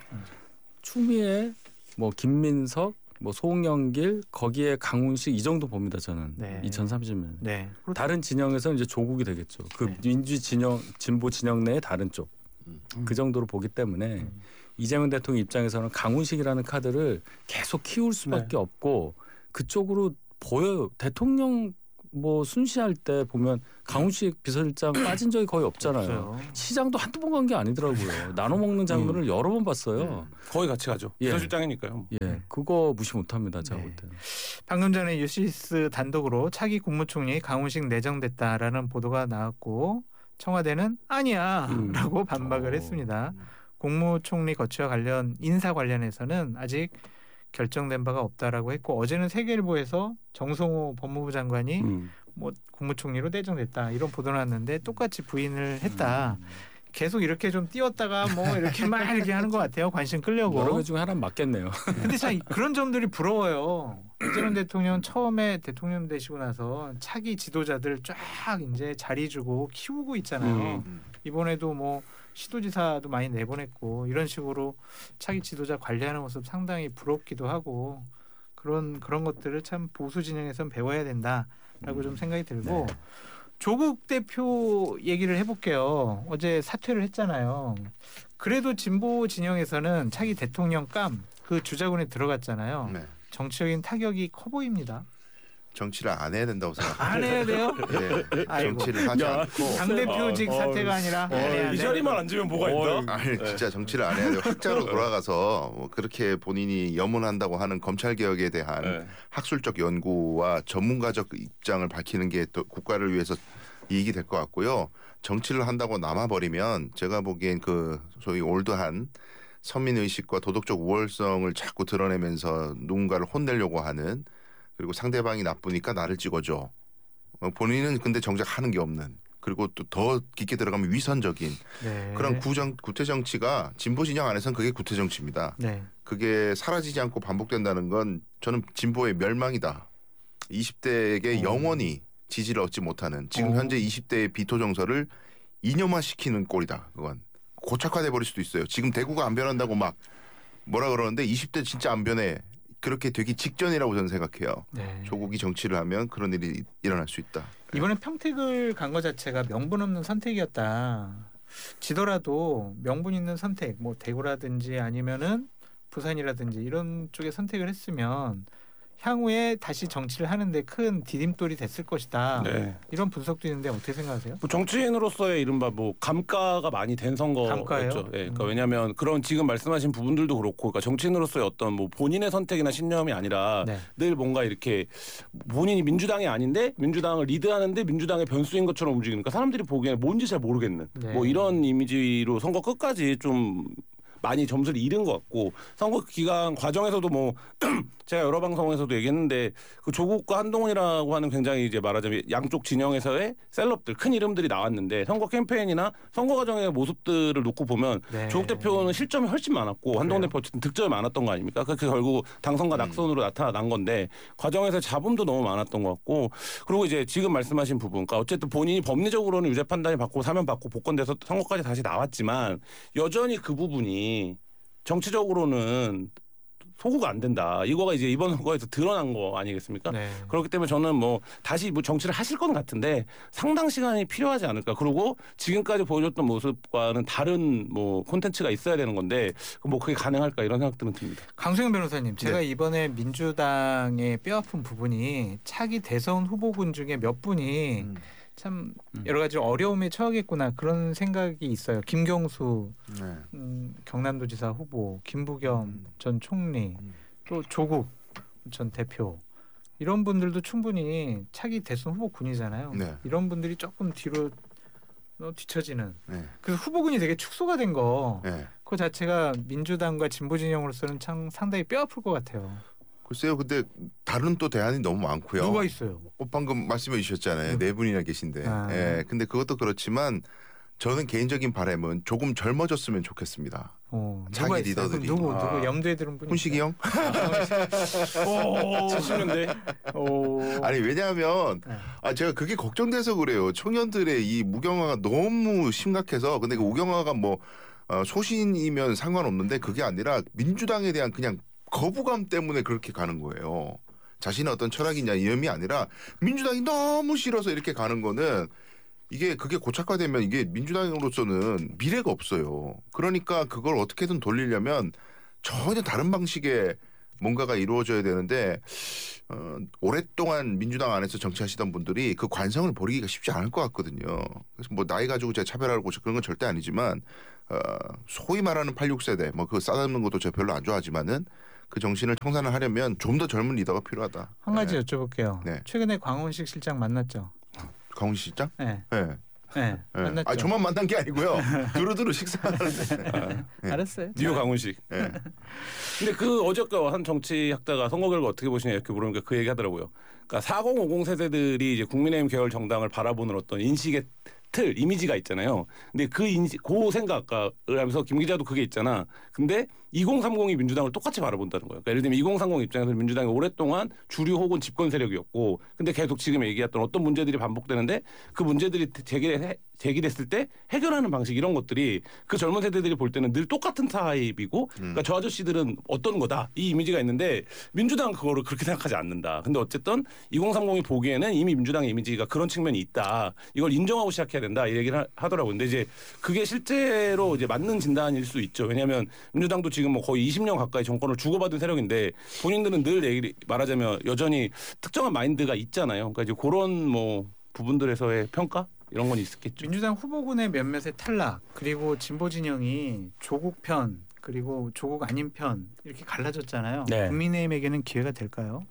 S2: 추미애, 뭐 김민석, 뭐 송영길, 거기에 강훈식 이 정도 봅니다. 저는
S1: 네.
S2: 이천삼십 년.
S1: 네.
S2: 다른 진영에서는 이제 조국이 되겠죠. 그
S1: 네.
S2: 민주 진영, 진보 진영 내의 다른 쪽.
S3: 음.
S2: 그 정도로 보기 때문에
S1: 음.
S2: 이재명 대통령 입장에서는 강훈식이라는 카드를 계속 키울 수밖에
S4: 네.
S2: 없고 그쪽으로 보여요. 대통령 뭐 순시할 때 보면 강훈식 비서실장 빠진 적이 거의 없잖아요.
S1: 없어요.
S2: 시장도 한두 번 간 게 아니더라고요. 나눠 먹는 장면을 여러 번 봤어요.
S4: 거의 같이 가죠.
S2: 예.
S4: 비서실장이니까요.
S2: 예, 그거 무시 못합니다. 제가
S1: 네.
S2: 볼 때는.
S1: 방금 전에 유시스 단독으로 차기 국무총리 강훈식 내정됐다라는 보도가 나왔고 청와대는 아니야라고
S4: 음.
S1: 반박을
S3: 어.
S1: 했습니다. 국무총리 거취와 관련 인사 관련해서는 아직 결정된 바가 없다라고 했고 어제는 세계일보에서 정성호 법무부 장관이
S4: 음.
S1: 뭐 국무총리로 내정됐다 이런 보도 나왔는데 똑같이 부인을 했다. 계속 이렇게 좀 띄웠다가 뭐 이렇게 막 이렇게 하는 것 같아요. 관심 끌려고.
S2: 여러 개 중에 하나는 맞겠네요.
S1: 근데 참 그런 점들이 부러워요. 이재명 대통령 처음에 대통령 되시고 나서 차기 지도자들 쫙 이제 자리 주고 키우고 있잖아요.
S3: 음.
S1: 이번에도 뭐 시도지사도 많이 내보냈고 이런 식으로 차기 지도자 관리하는 모습 상당히 부럽기도 하고 그런 그런 것들을 참 보수 진영에선 배워야 된다라고 좀 생각이 들고
S3: 네.
S1: 조국 대표 얘기를 해볼게요. 어제 사퇴를 했잖아요. 그래도 진보 진영에서는 차기 대통령감 그 주자군에 들어갔잖아요.
S3: 네.
S1: 정치적인 타격이 커 보입니다.
S3: 정치를 안 해야 된다고 생각합니다.
S1: 안 해야 돼요?
S3: 네.
S1: 아이고.
S3: 정치를 하지
S2: 야,
S3: 않고
S1: 당대표직
S2: 어,
S1: 사퇴가 아니라 안 해야
S4: 이
S1: 돼.
S4: 자리만 앉으면 뭐가
S2: 어,
S4: 있나?
S3: 아니 진짜 정치를 안 해야 돼요. 학자로 돌아가서 뭐 그렇게 본인이 염원한다고 하는 검찰 개혁에 대한
S4: 네.
S3: 학술적 연구와 전문가적 입장을 밝히는 게 또 국가를 위해서 이익이 될 것 같고요. 정치를 한다고 남아버리면 제가 보기엔 그 소위 올드한 서민 의식과 도덕적 우월성을 자꾸 드러내면서 누군가를 혼내려고 하는 그리고 상대방이 나쁘니까 나를 찍어줘. 어, 본인은 근데 정작 하는 게 없는 그리고 또 더 깊게 들어가면 위선적인
S1: 네.
S3: 그런 구정 구태 정치가 진보 진영 안에서는 그게 구태 정치입니다.
S1: 네.
S3: 그게 사라지지 않고 반복된다는 건 저는 진보의 멸망이다. 이십 대에게
S1: 어.
S3: 영원히 지지를 얻지 못하는 지금
S1: 어.
S3: 현재 이십 대의 비토 정서를 이념화시키는 꼴이다. 그건 고착화돼 버릴 수도 있어요. 지금 대구가 안 변한다고 막 뭐라 그러는데 이십 대 진짜 안 변해. 그렇게 되기 직전이라고 저는 생각해요.
S1: 네.
S3: 조국이 정치를 하면 그런 일이 일어날 수 있다.
S1: 이번에 평택을 간 것 자체가 명분 없는 선택이었다. 지더라도 명분 있는 선택, 뭐 대구라든지 아니면은 부산이라든지 이런 쪽에 선택을 했으면 향후에 다시 정치를 하는데 큰 디딤돌이 됐을 것이다.
S4: 네.
S1: 이런 분석도 있는데 어떻게 생각하세요?
S4: 뭐 정치인으로서의 이른바 뭐 감가가 많이 된 선거였죠.
S1: 감가예요?
S4: 예, 그러니까
S1: 음.
S4: 왜냐하면 그런 지금 말씀하신 부분들도 그렇고, 그러니까 정치인으로서의 어떤 뭐 본인의 선택이나 신념이 아니라
S1: 네.
S4: 늘 뭔가 이렇게 본인이 민주당이 아닌데 민주당을 리드하는데 민주당의 변수인 것처럼 움직이니까 사람들이 보기에는 뭔지 잘 모르겠는
S1: 네.
S4: 뭐 이런 이미지로 선거 끝까지 좀 많이 점수를 잃은 것 같고, 선거 기간 과정에서도 뭐 제가 여러 방송에서도 얘기했는데 그 조국과 한동훈이라고 하는 굉장히 이제 말하자면 양쪽 진영에서의 셀럽들 큰 이름들이 나왔는데 선거 캠페인이나 선거 과정의 모습들을 놓고 보면
S1: 네.
S4: 조국 대표는 실점이 훨씬 많았고 한동훈 대표 어쨌든 득점이 많았던 거 아닙니까? 그렇게 결국 당선과 낙선으로 나타난 건데 과정에서 잡음도 너무 많았던 것 같고, 그리고 이제 지금 말씀하신 부분, 그러니까 어쨌든 본인이 법리적으로는 유죄 판단이 받고 사면 받고 복권돼서 선거까지 다시 나왔지만 여전히 그 부분이 정치적으로는 소구가 안 된다. 이거가 이제 이번 선거에서 드러난 거 아니겠습니까?
S1: 네.
S4: 그렇기 때문에 저는 뭐 다시 뭐 정치를 하실 건 같은데 상당 시간이 필요하지 않을까. 그리고 지금까지 보여줬던 모습과는 다른 뭐 콘텐츠가 있어야 되는 건데 뭐 그게 가능할까 이런 생각들은 듭니다.
S1: 강수영 변호사님, 제가
S3: 네.
S1: 이번에 민주당의 뼈아픈 부분이 차기 대선 후보군 중에 몇 분이
S3: 음.
S1: 참
S2: 음.
S1: 여러 가지 어려움에 처하겠구나 그런 생각이 있어요. 김경수
S3: 네.
S1: 음, 경남도지사 후보, 김부겸
S3: 음.
S1: 전 총리,
S3: 음.
S1: 또 조국 전 대표 이런 분들도 충분히 차기 대선 후보군이잖아요.
S3: 네.
S1: 이런 분들이 조금 뒤로 어, 뒤처지는.
S3: 네.
S1: 그래서 후보군이 되게 축소가 된 거.
S3: 네.
S1: 그 자체가 민주당과 진보 진영으로서는 참 상당히 뼈아플 것 같아요.
S3: 글쎄요. 근데 다른 또 대안이 너무 많고요.
S1: 누가 있어요?
S3: 어, 방금 말씀해 주셨잖아요.
S1: 누구?
S3: 네 분이나 계신데.
S1: 아.
S3: 예. 근데 그것도 그렇지만 저는 개인적인 바람은 조금 젊어졌으면 좋겠습니다.
S1: 어,
S3: 자기
S1: 누가 있어요?
S3: 리더들이.
S1: 그럼 누구
S3: 아.
S1: 누구 염두에 드는 분이
S3: 훈식이
S1: 있어요?
S3: 형?
S4: 칠십 년대.
S1: 오.
S3: 아니 왜냐하면
S1: 네.
S3: 아 제가 그게 걱정돼서 그래요. 청년들의 이 무경화가 너무 심각해서. 근데 그 무경화가 뭐 어, 소신이면 상관없는데 그게 아니라 민주당에 대한 그냥 거부감 때문에 그렇게 가는 거예요. 자신의 어떤 철학이냐 이념이 아니라 민주당이 너무 싫어서 이렇게 가는 거는 이게 그게 고착화되면 이게 민주당으로서는 미래가 없어요. 그러니까 그걸 어떻게든 돌리려면 전혀 다른 방식의 뭔가가 이루어져야 되는데 어, 오랫동안 민주당 안에서 정치하시던 분들이 그 관성을 버리기가 쉽지 않을 것 같거든요. 그래서 뭐 나이 가지고 제가 차별하고 그런 건 절대 아니지만 어, 소위 말하는 팔십육 세대 뭐 그거 싸잡는 것도 제가 별로 안 좋아하지만은 그 정신을 청산을 하려면 좀 더 젊은 리더가 필요하다.
S1: 한 가지
S3: 네.
S1: 여쭤볼게요.
S3: 네.
S1: 최근에 광원식 실장 만났죠?
S3: 강훈식 실장?
S1: 네.
S3: 네.
S1: 네.
S3: 네.
S1: 만났죠.
S3: 아 저만 만난 게 아니고요. 두루두루 식사하는데. 네.
S1: 알았어요.
S4: 뉴욕 강훈식.
S3: 네.
S4: 근데 그 어저께 한 정치학자가 선거 결과 어떻게 보시냐 이렇게 물으니까 그 얘기 하더라고요. 그러니까 사십, 오십 세대들이 이제 국민의힘 계열 정당을 바라보는 어떤 인식의 틀, 이미지가 있잖아요. 근데 그 인식, 그 생각을 하면서 김 기자도 그게 있잖아. 근데 이십 삼십이 민주당을 똑같이 바라본다는 거예요. 그러니까 예를 들면 이십 삼십 입장에서는 민주당이 오랫동안 주류 혹은 집권 세력이었고, 근데 계속 지금 얘기했던 어떤 문제들이 반복되는데 그 문제들이 제기해, 제기됐을 때 해결하는 방식 이런 것들이 그 젊은 세대들이 볼 때는 늘 똑같은 타입이고, 그러니까 저 아저씨들은 어떤 거다 이 이미지가 있는데 민주당은 그거를 그렇게 생각하지 않는다. 근데 어쨌든 이십 삼십이 보기에는 이미 민주당의 이미지가 그런 측면이 있다. 이걸 인정하고 시작해야 된다 이 얘기를 하, 하더라고요. 근데 이제 그게 실제로 이제 맞는 진단일 수 있죠. 왜냐하면 민주당도 지금 뭐 거의 이십 년 가까이 정권을 주고받은 세력인데 본인들은 늘 얘기 말하자면 여전히 특정한 마인드가 있잖아요. 그러니까 이제 그런 뭐 부분들에서의 평가 이런 건 있었겠죠.
S1: 민주당 후보군의 몇몇의 탈락 그리고 진보 진영이 조국 편 그리고 조국 아닌 편 이렇게 갈라졌잖아요.
S2: 네.
S1: 국민의힘에게는 기회가 될까요?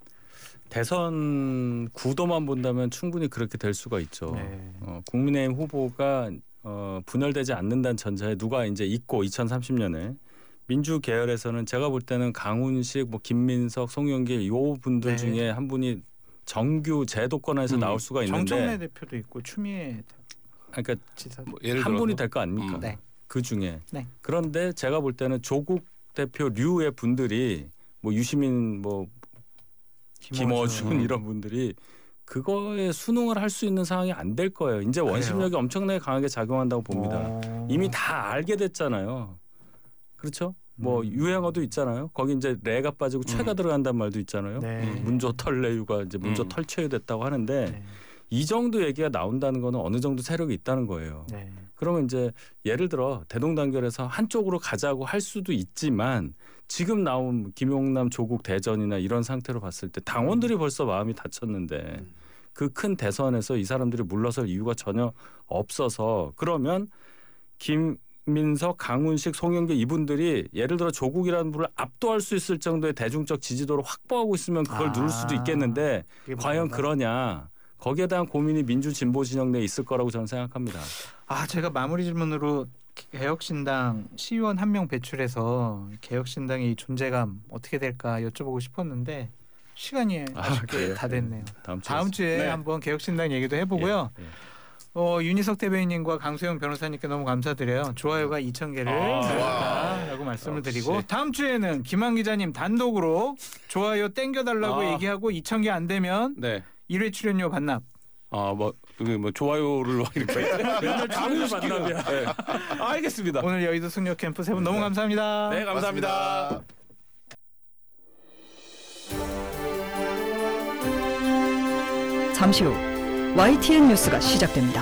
S2: 대선 구도만 본다면 충분히 그렇게 될 수가 있죠.
S1: 네.
S2: 어, 국민의힘 후보가 어, 분열되지 않는다는 전제에 누가 이제 있고 이천삼십 년에 민주 계열에서는 제가 볼 때는 강훈식, 뭐 김민석, 송영길 요 분들
S1: 네.
S2: 중에 한 분이 정규 제도권에서
S4: 음,
S2: 나올 수가 있는데,
S1: 정청래 대표도 있고 추미애
S2: 그러니까
S1: 지사
S4: 뭐 예를
S2: 한
S4: 들어서
S2: 분이 될 거 아닙니까?
S4: 음.
S1: 네.
S2: 그 중에.
S1: 네.
S2: 그런데 제가 볼 때는 조국 대표류의 분들이 뭐 유시민, 뭐 김어준 이런 분들이 그거에 순응을 할 수 있는 상황이 안 될 거예요. 이제 원심력이 엄청나게 강하게 작용한다고 봅니다.
S1: 오.
S2: 이미 다 알게 됐잖아요. 그렇죠? 뭐
S1: 음.
S2: 유행어도 있잖아요. 거기 이제 레가 빠지고 최가
S4: 음.
S2: 들어간단 말도 있잖아요.
S1: 네.
S4: 음.
S2: 문조 털레유가 이제 문조
S4: 음.
S2: 털체유 됐다고 하는데
S1: 네.
S2: 이 정도 얘기가 나온다는 거는 어느 정도 세력이 있다는 거예요.
S1: 네.
S2: 그러면 이제 예를 들어 대동단결에서 한쪽으로 가자고 할 수도 있지만 지금 나온 김용남 조국 대전이나 이런 상태로 봤을 때 당원들이 벌써 마음이 다쳤는데 그 큰 대선에서 이 사람들이 물러설 이유가 전혀 없어서, 그러면 김민석, 강훈식, 송영길 이분들이 예를 들어 조국이라는 분을 압도할 수 있을 정도의 대중적 지지도를 확보하고 있으면 그걸
S1: 아.
S2: 누를 수도 있겠는데
S1: 그게
S2: 과연
S1: 뭔가?
S2: 그러냐. 거기에 대한 고민이 민주 진보 진영 내에 있을 거라고 저는 생각합니다.
S1: 아 제가 마무리 질문으로 개혁신당 시의원 한 명 배출해서 개혁신당의 존재감 어떻게 될까 여쭤보고 싶었는데 시간이
S2: 아,
S1: 아쉽게
S2: 그래요?
S1: 다 됐네요.
S2: 다음 주에
S1: 다음 주에
S4: 네.
S1: 한번 개혁신당 얘기도 해보고요.
S2: 예, 예.
S1: 어, 윤희석 대변인님과 강수영 변호사님께 너무 감사드려요. 좋아요가 이천 개를
S2: 아,
S1: 늘었다라고 말씀을
S2: 역시.
S1: 드리고 다음 주에는 김한 기자님 단독으로 좋아요 땡겨달라고
S4: 아.
S1: 얘기하고 이천 개 안 되면
S4: 네.
S1: 일 회 출연료 반납.
S4: 아뭐 뭐 좋아요를 이렇게
S2: 맨날 출연료 반납이야.
S4: 네. 아, 알겠습니다.
S1: 오늘 여의도 승려 캠프 세 분 너무 감사합니다.
S4: 네, 감사합니다.
S5: 잠시 후 와이티엔 뉴스가 시작됩니다.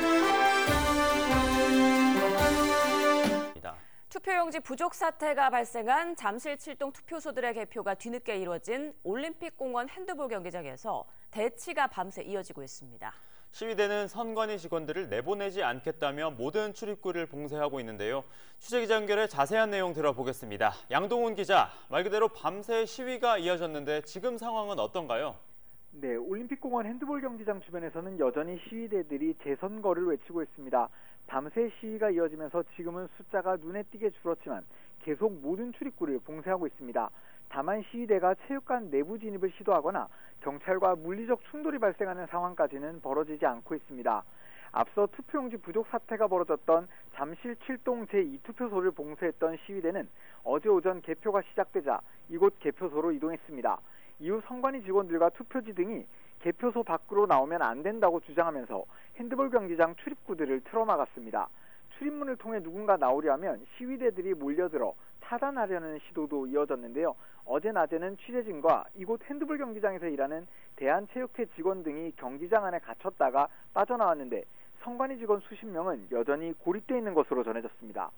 S6: 투표용지 부족 사태가 발생한 잠실 칠동 투표소들의 개표가 뒤늦게 이뤄진 올림픽공원 핸드볼 경기장에서 대치가 밤새 이어지고 있습니다.
S7: 시위대는 선관위 직원들을 내보내지 않겠다며 모든 출입구를 봉쇄하고 있는데요. 취재기자 연결해 자세한 내용 들어보겠습니다. 양동훈 기자, 말 그대로 밤새 시위가 이어졌는데 지금 상황은 어떤가요?
S8: 네, 올림픽공원 핸드볼 경기장 주변에서는 여전히 시위대들이 재선거를 외치고 있습니다. 밤새 시위가 이어지면서 지금은 숫자가 눈에 띄게 줄었지만 계속 모든 출입구를 봉쇄하고 있습니다. 다만 시위대가 체육관 내부 진입을 시도하거나 경찰과 물리적 충돌이 발생하는 상황까지는 벌어지지 않고 있습니다. 앞서 투표용지 부족 사태가 벌어졌던 잠실 칠동 제이 투표소를 봉쇄했던 시위대는 어제 오전 개표가 시작되자 이곳 개표소로 이동했습니다. 이후 선관위 직원들과 투표지 등이 개표소 밖으로 나오면 안 된다고 주장하면서 핸드볼 경기장 출입구들을 틀어막았습니다. 출입문을 통해 누군가 나오려면 시위대들이 몰려들어 차단하려는 시도도 이어졌는데요. 어제 낮에는 취재진과 이곳 핸드볼 경기장에서 일하는 대한체육회 직원 등이 경기장 안에 갇혔다가 빠져나왔는데 선관위 직원 수십 명은 여전히 고립돼 있는 것으로 전해졌습니다.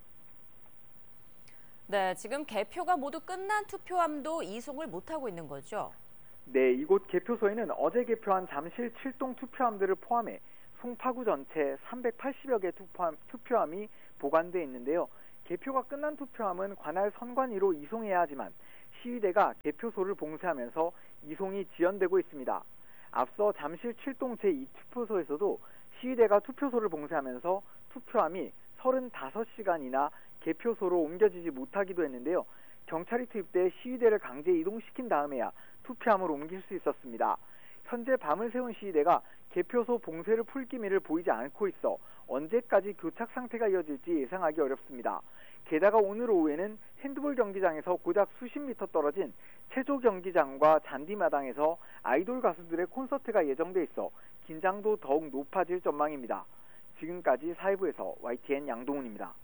S6: 네, 지금 개표가 모두 끝난 투표함도 이송을 못하고 있는 거죠?
S8: 네, 이곳 개표소에는 어제 개표한 잠실 칠동 투표함들을 포함해 송파구 전체 삼백팔십여 개 투표함, 투표함이 보관돼 있는데요. 개표가 끝난 투표함은 관할 선관위로 이송해야 하지만 시위대가 개표소를 봉쇄하면서 이송이 지연되고 있습니다. 앞서 잠실 칠동 제이 투표소에서도 시위대가 투표소를 봉쇄하면서 투표함이 서른다섯 시간이나 개표소로 옮겨지지 못하기도 했는데요. 경찰이 투입돼 시위대를 강제 이동시킨 다음에야 투표함을 옮길 수 있었습니다. 현재 밤을 새운 시위대가 개표소 봉쇄를 풀 기미를 보이지 않고 있어 언제까지 교착 상태가 이어질지 예상하기 어렵습니다. 게다가 오늘 오후에는 핸드볼 경기장에서 고작 수십 미터 떨어진 체조 경기장과 잔디마당에서 아이돌 가수들의 콘서트가 예정돼 있어 긴장도 더욱 높아질 전망입니다. 지금까지 사회부에서 와이티엔 양동훈입니다.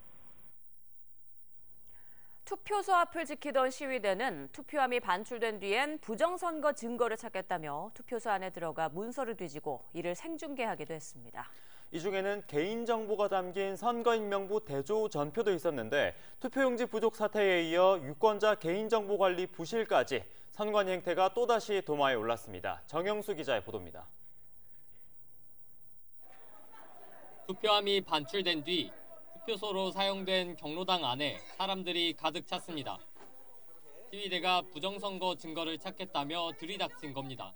S6: 투표소 앞을 지키던 시위대는 투표함이 반출된 뒤엔 부정선거 증거를 찾겠다며 투표소 안에 들어가 문서를 뒤지고 이를 생중계하기도 했습니다.
S7: 이 중에는 개인정보가 담긴 선거인명부 대조 전표도 있었는데 투표용지 부족 사태에 이어 유권자 개인정보관리 부실까지 선관위 행태가 또다시 도마에 올랐습니다. 정영수 기자의 보도입니다.
S9: 투표함이 반출된 뒤 투표소로 사용된 경로당 안에 사람들이 가득 찼습니다. 시위대가 부정선거 증거를 찾겠다며 들이닥친 겁니다.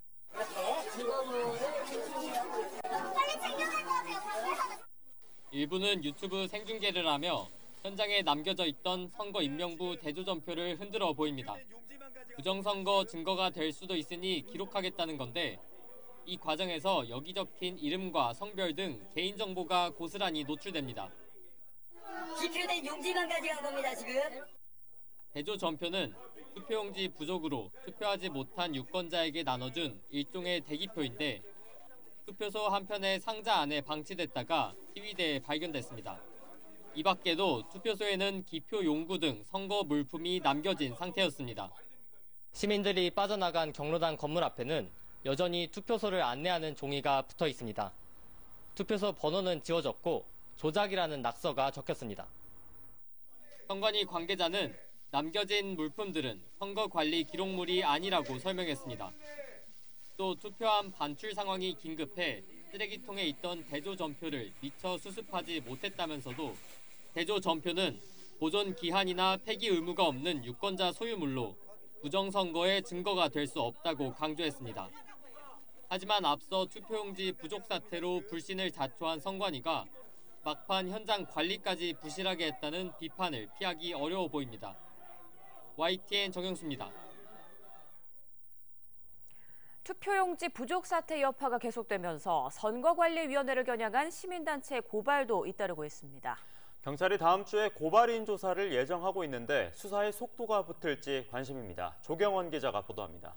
S9: 일부는 유튜브 생중계를 하며 현장에 남겨져 있던 선거인명부 대조전표를 흔들어 보입니다. 부정선거 증거가 될 수도 있으니 기록하겠다는 건데 이 과정에서 여기 적힌 이름과 성별 등 개인정보가 고스란히 노출됩니다.
S10: 기표된 용지만 가져간 겁니다, 지금.
S9: 대조전표는 투표용지 부족으로 투표하지 못한 유권자에게 나눠준 일종의 대기표인데 투표소 한편의 상자 안에 방치됐다가 시위대에 발견됐습니다. 이 밖에도 투표소에는 기표 용구 등 선거 물품이 남겨진 상태였습니다. 시민들이 빠져나간 경로당 건물 앞에는 여전히 투표소를 안내하는 종이가 붙어 있습니다. 투표소 번호는 지워졌고 조작이라는 낙서가 적혔습니다. 선관위 관계자는 남겨진 물품들은 선거관리 기록물이 아니라고 설명했습니다. 또 투표함 반출 상황이 긴급해 쓰레기통에 있던 대조전표를 미처 수습하지 못했다면서도 대조전표는 보존 기한이나 폐기 의무가 없는 유권자 소유물로 부정선거의 증거가 될 수 없다고 강조했습니다. 하지만 앞서 투표용지 부족 사태로 불신을 자초한 선관위가 막판 현장 관리까지 부실하게 했다는 비판을 피하기 어려워 보입니다. 와이티엔 정영수입니다.
S6: 투표용지 부족 사태 여파가 계속되면서 선거관리위원회를 겨냥한 시민단체 고발도 잇따르고 있습니다.
S7: 경찰이 다음 주에 고발인 조사를 예정하고 있는데 수사에 속도가 붙을지 관심입니다. 조경원 기자가 보도합니다.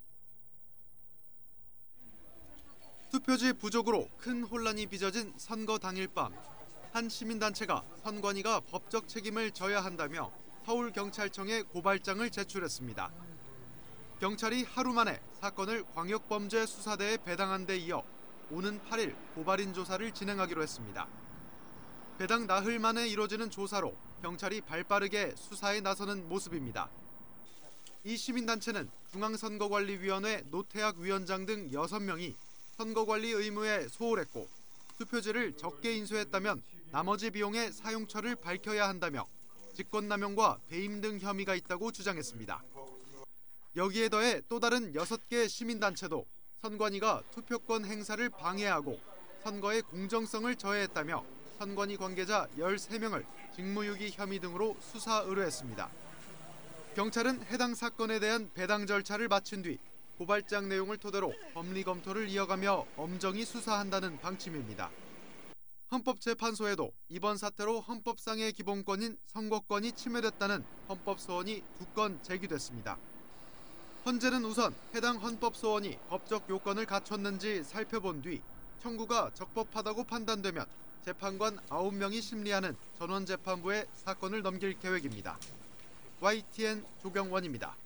S11: 투표지 부족으로 큰 혼란이 빚어진 선거 당일 밤, 한 시민단체가 선관위가 법적 책임을 져야 한다며 서울경찰청에 고발장을 제출했습니다. 경찰이 하루 만에 사건을 광역범죄수사대에 배당한 데 이어 오는 팔 일 고발인 조사를 진행하기로 했습니다. 배당 나흘 만에 이뤄지는 조사로 경찰이 발빠르게 수사에 나서는 모습입니다. 이 시민단체는 중앙선거관리위원회 노태학 위원장 등 여섯 명이 선거관리 의무에 소홀했고 투표지를 적게 인수했다면 나머지 비용의 사용처를 밝혀야 한다며 직권남용과 배임 등 혐의가 있다고 주장했습니다. 여기에 더해 또 다른 여섯 개 시민단체도 선관위가 투표권 행사를 방해하고 선거의 공정성을 저해했다며 선관위 관계자 열세 명을 직무유기 혐의 등으로 수사 의뢰했습니다. 경찰은 해당 사건에 대한 배당 절차를 마친 뒤 고발장 내용을 토대로 법리 검토를 이어가며 엄정히 수사한다는 방침입니다. 헌법재판소에도 이번 사태로 헌법상의 기본권인 선거권이 침해됐다는 헌법 소원이 두 건 제기됐습니다. 헌재는 우선 해당 헌법 소원이 법적 요건을 갖췄는지 살펴본 뒤 청구가 적법하다고 판단되면 재판관 아홉 명이 심리하는 전원재판부에 사건을 넘길 계획입니다. 와이티엔 조경원입니다.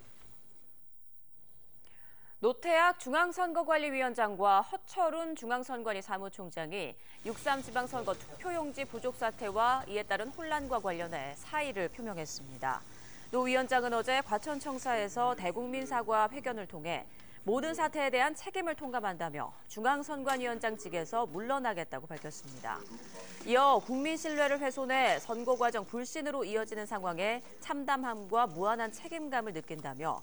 S6: 노태악 중앙선거관리위원장과 허철훈 중앙선관위 사무총장이 육삼 지방선거 투표용지 부족 사태와 이에 따른 혼란과 관련해 사의를 표명했습니다. 노 위원장은 어제 과천청사에서 대국민 사과 회견을 통해 모든 사태에 대한 책임을 통감한다며 중앙선관위원장직에서 물러나겠다고 밝혔습니다. 이어 국민 신뢰를 훼손해 선거 과정 불신으로 이어지는 상황에 참담함과 무한한 책임감을 느낀다며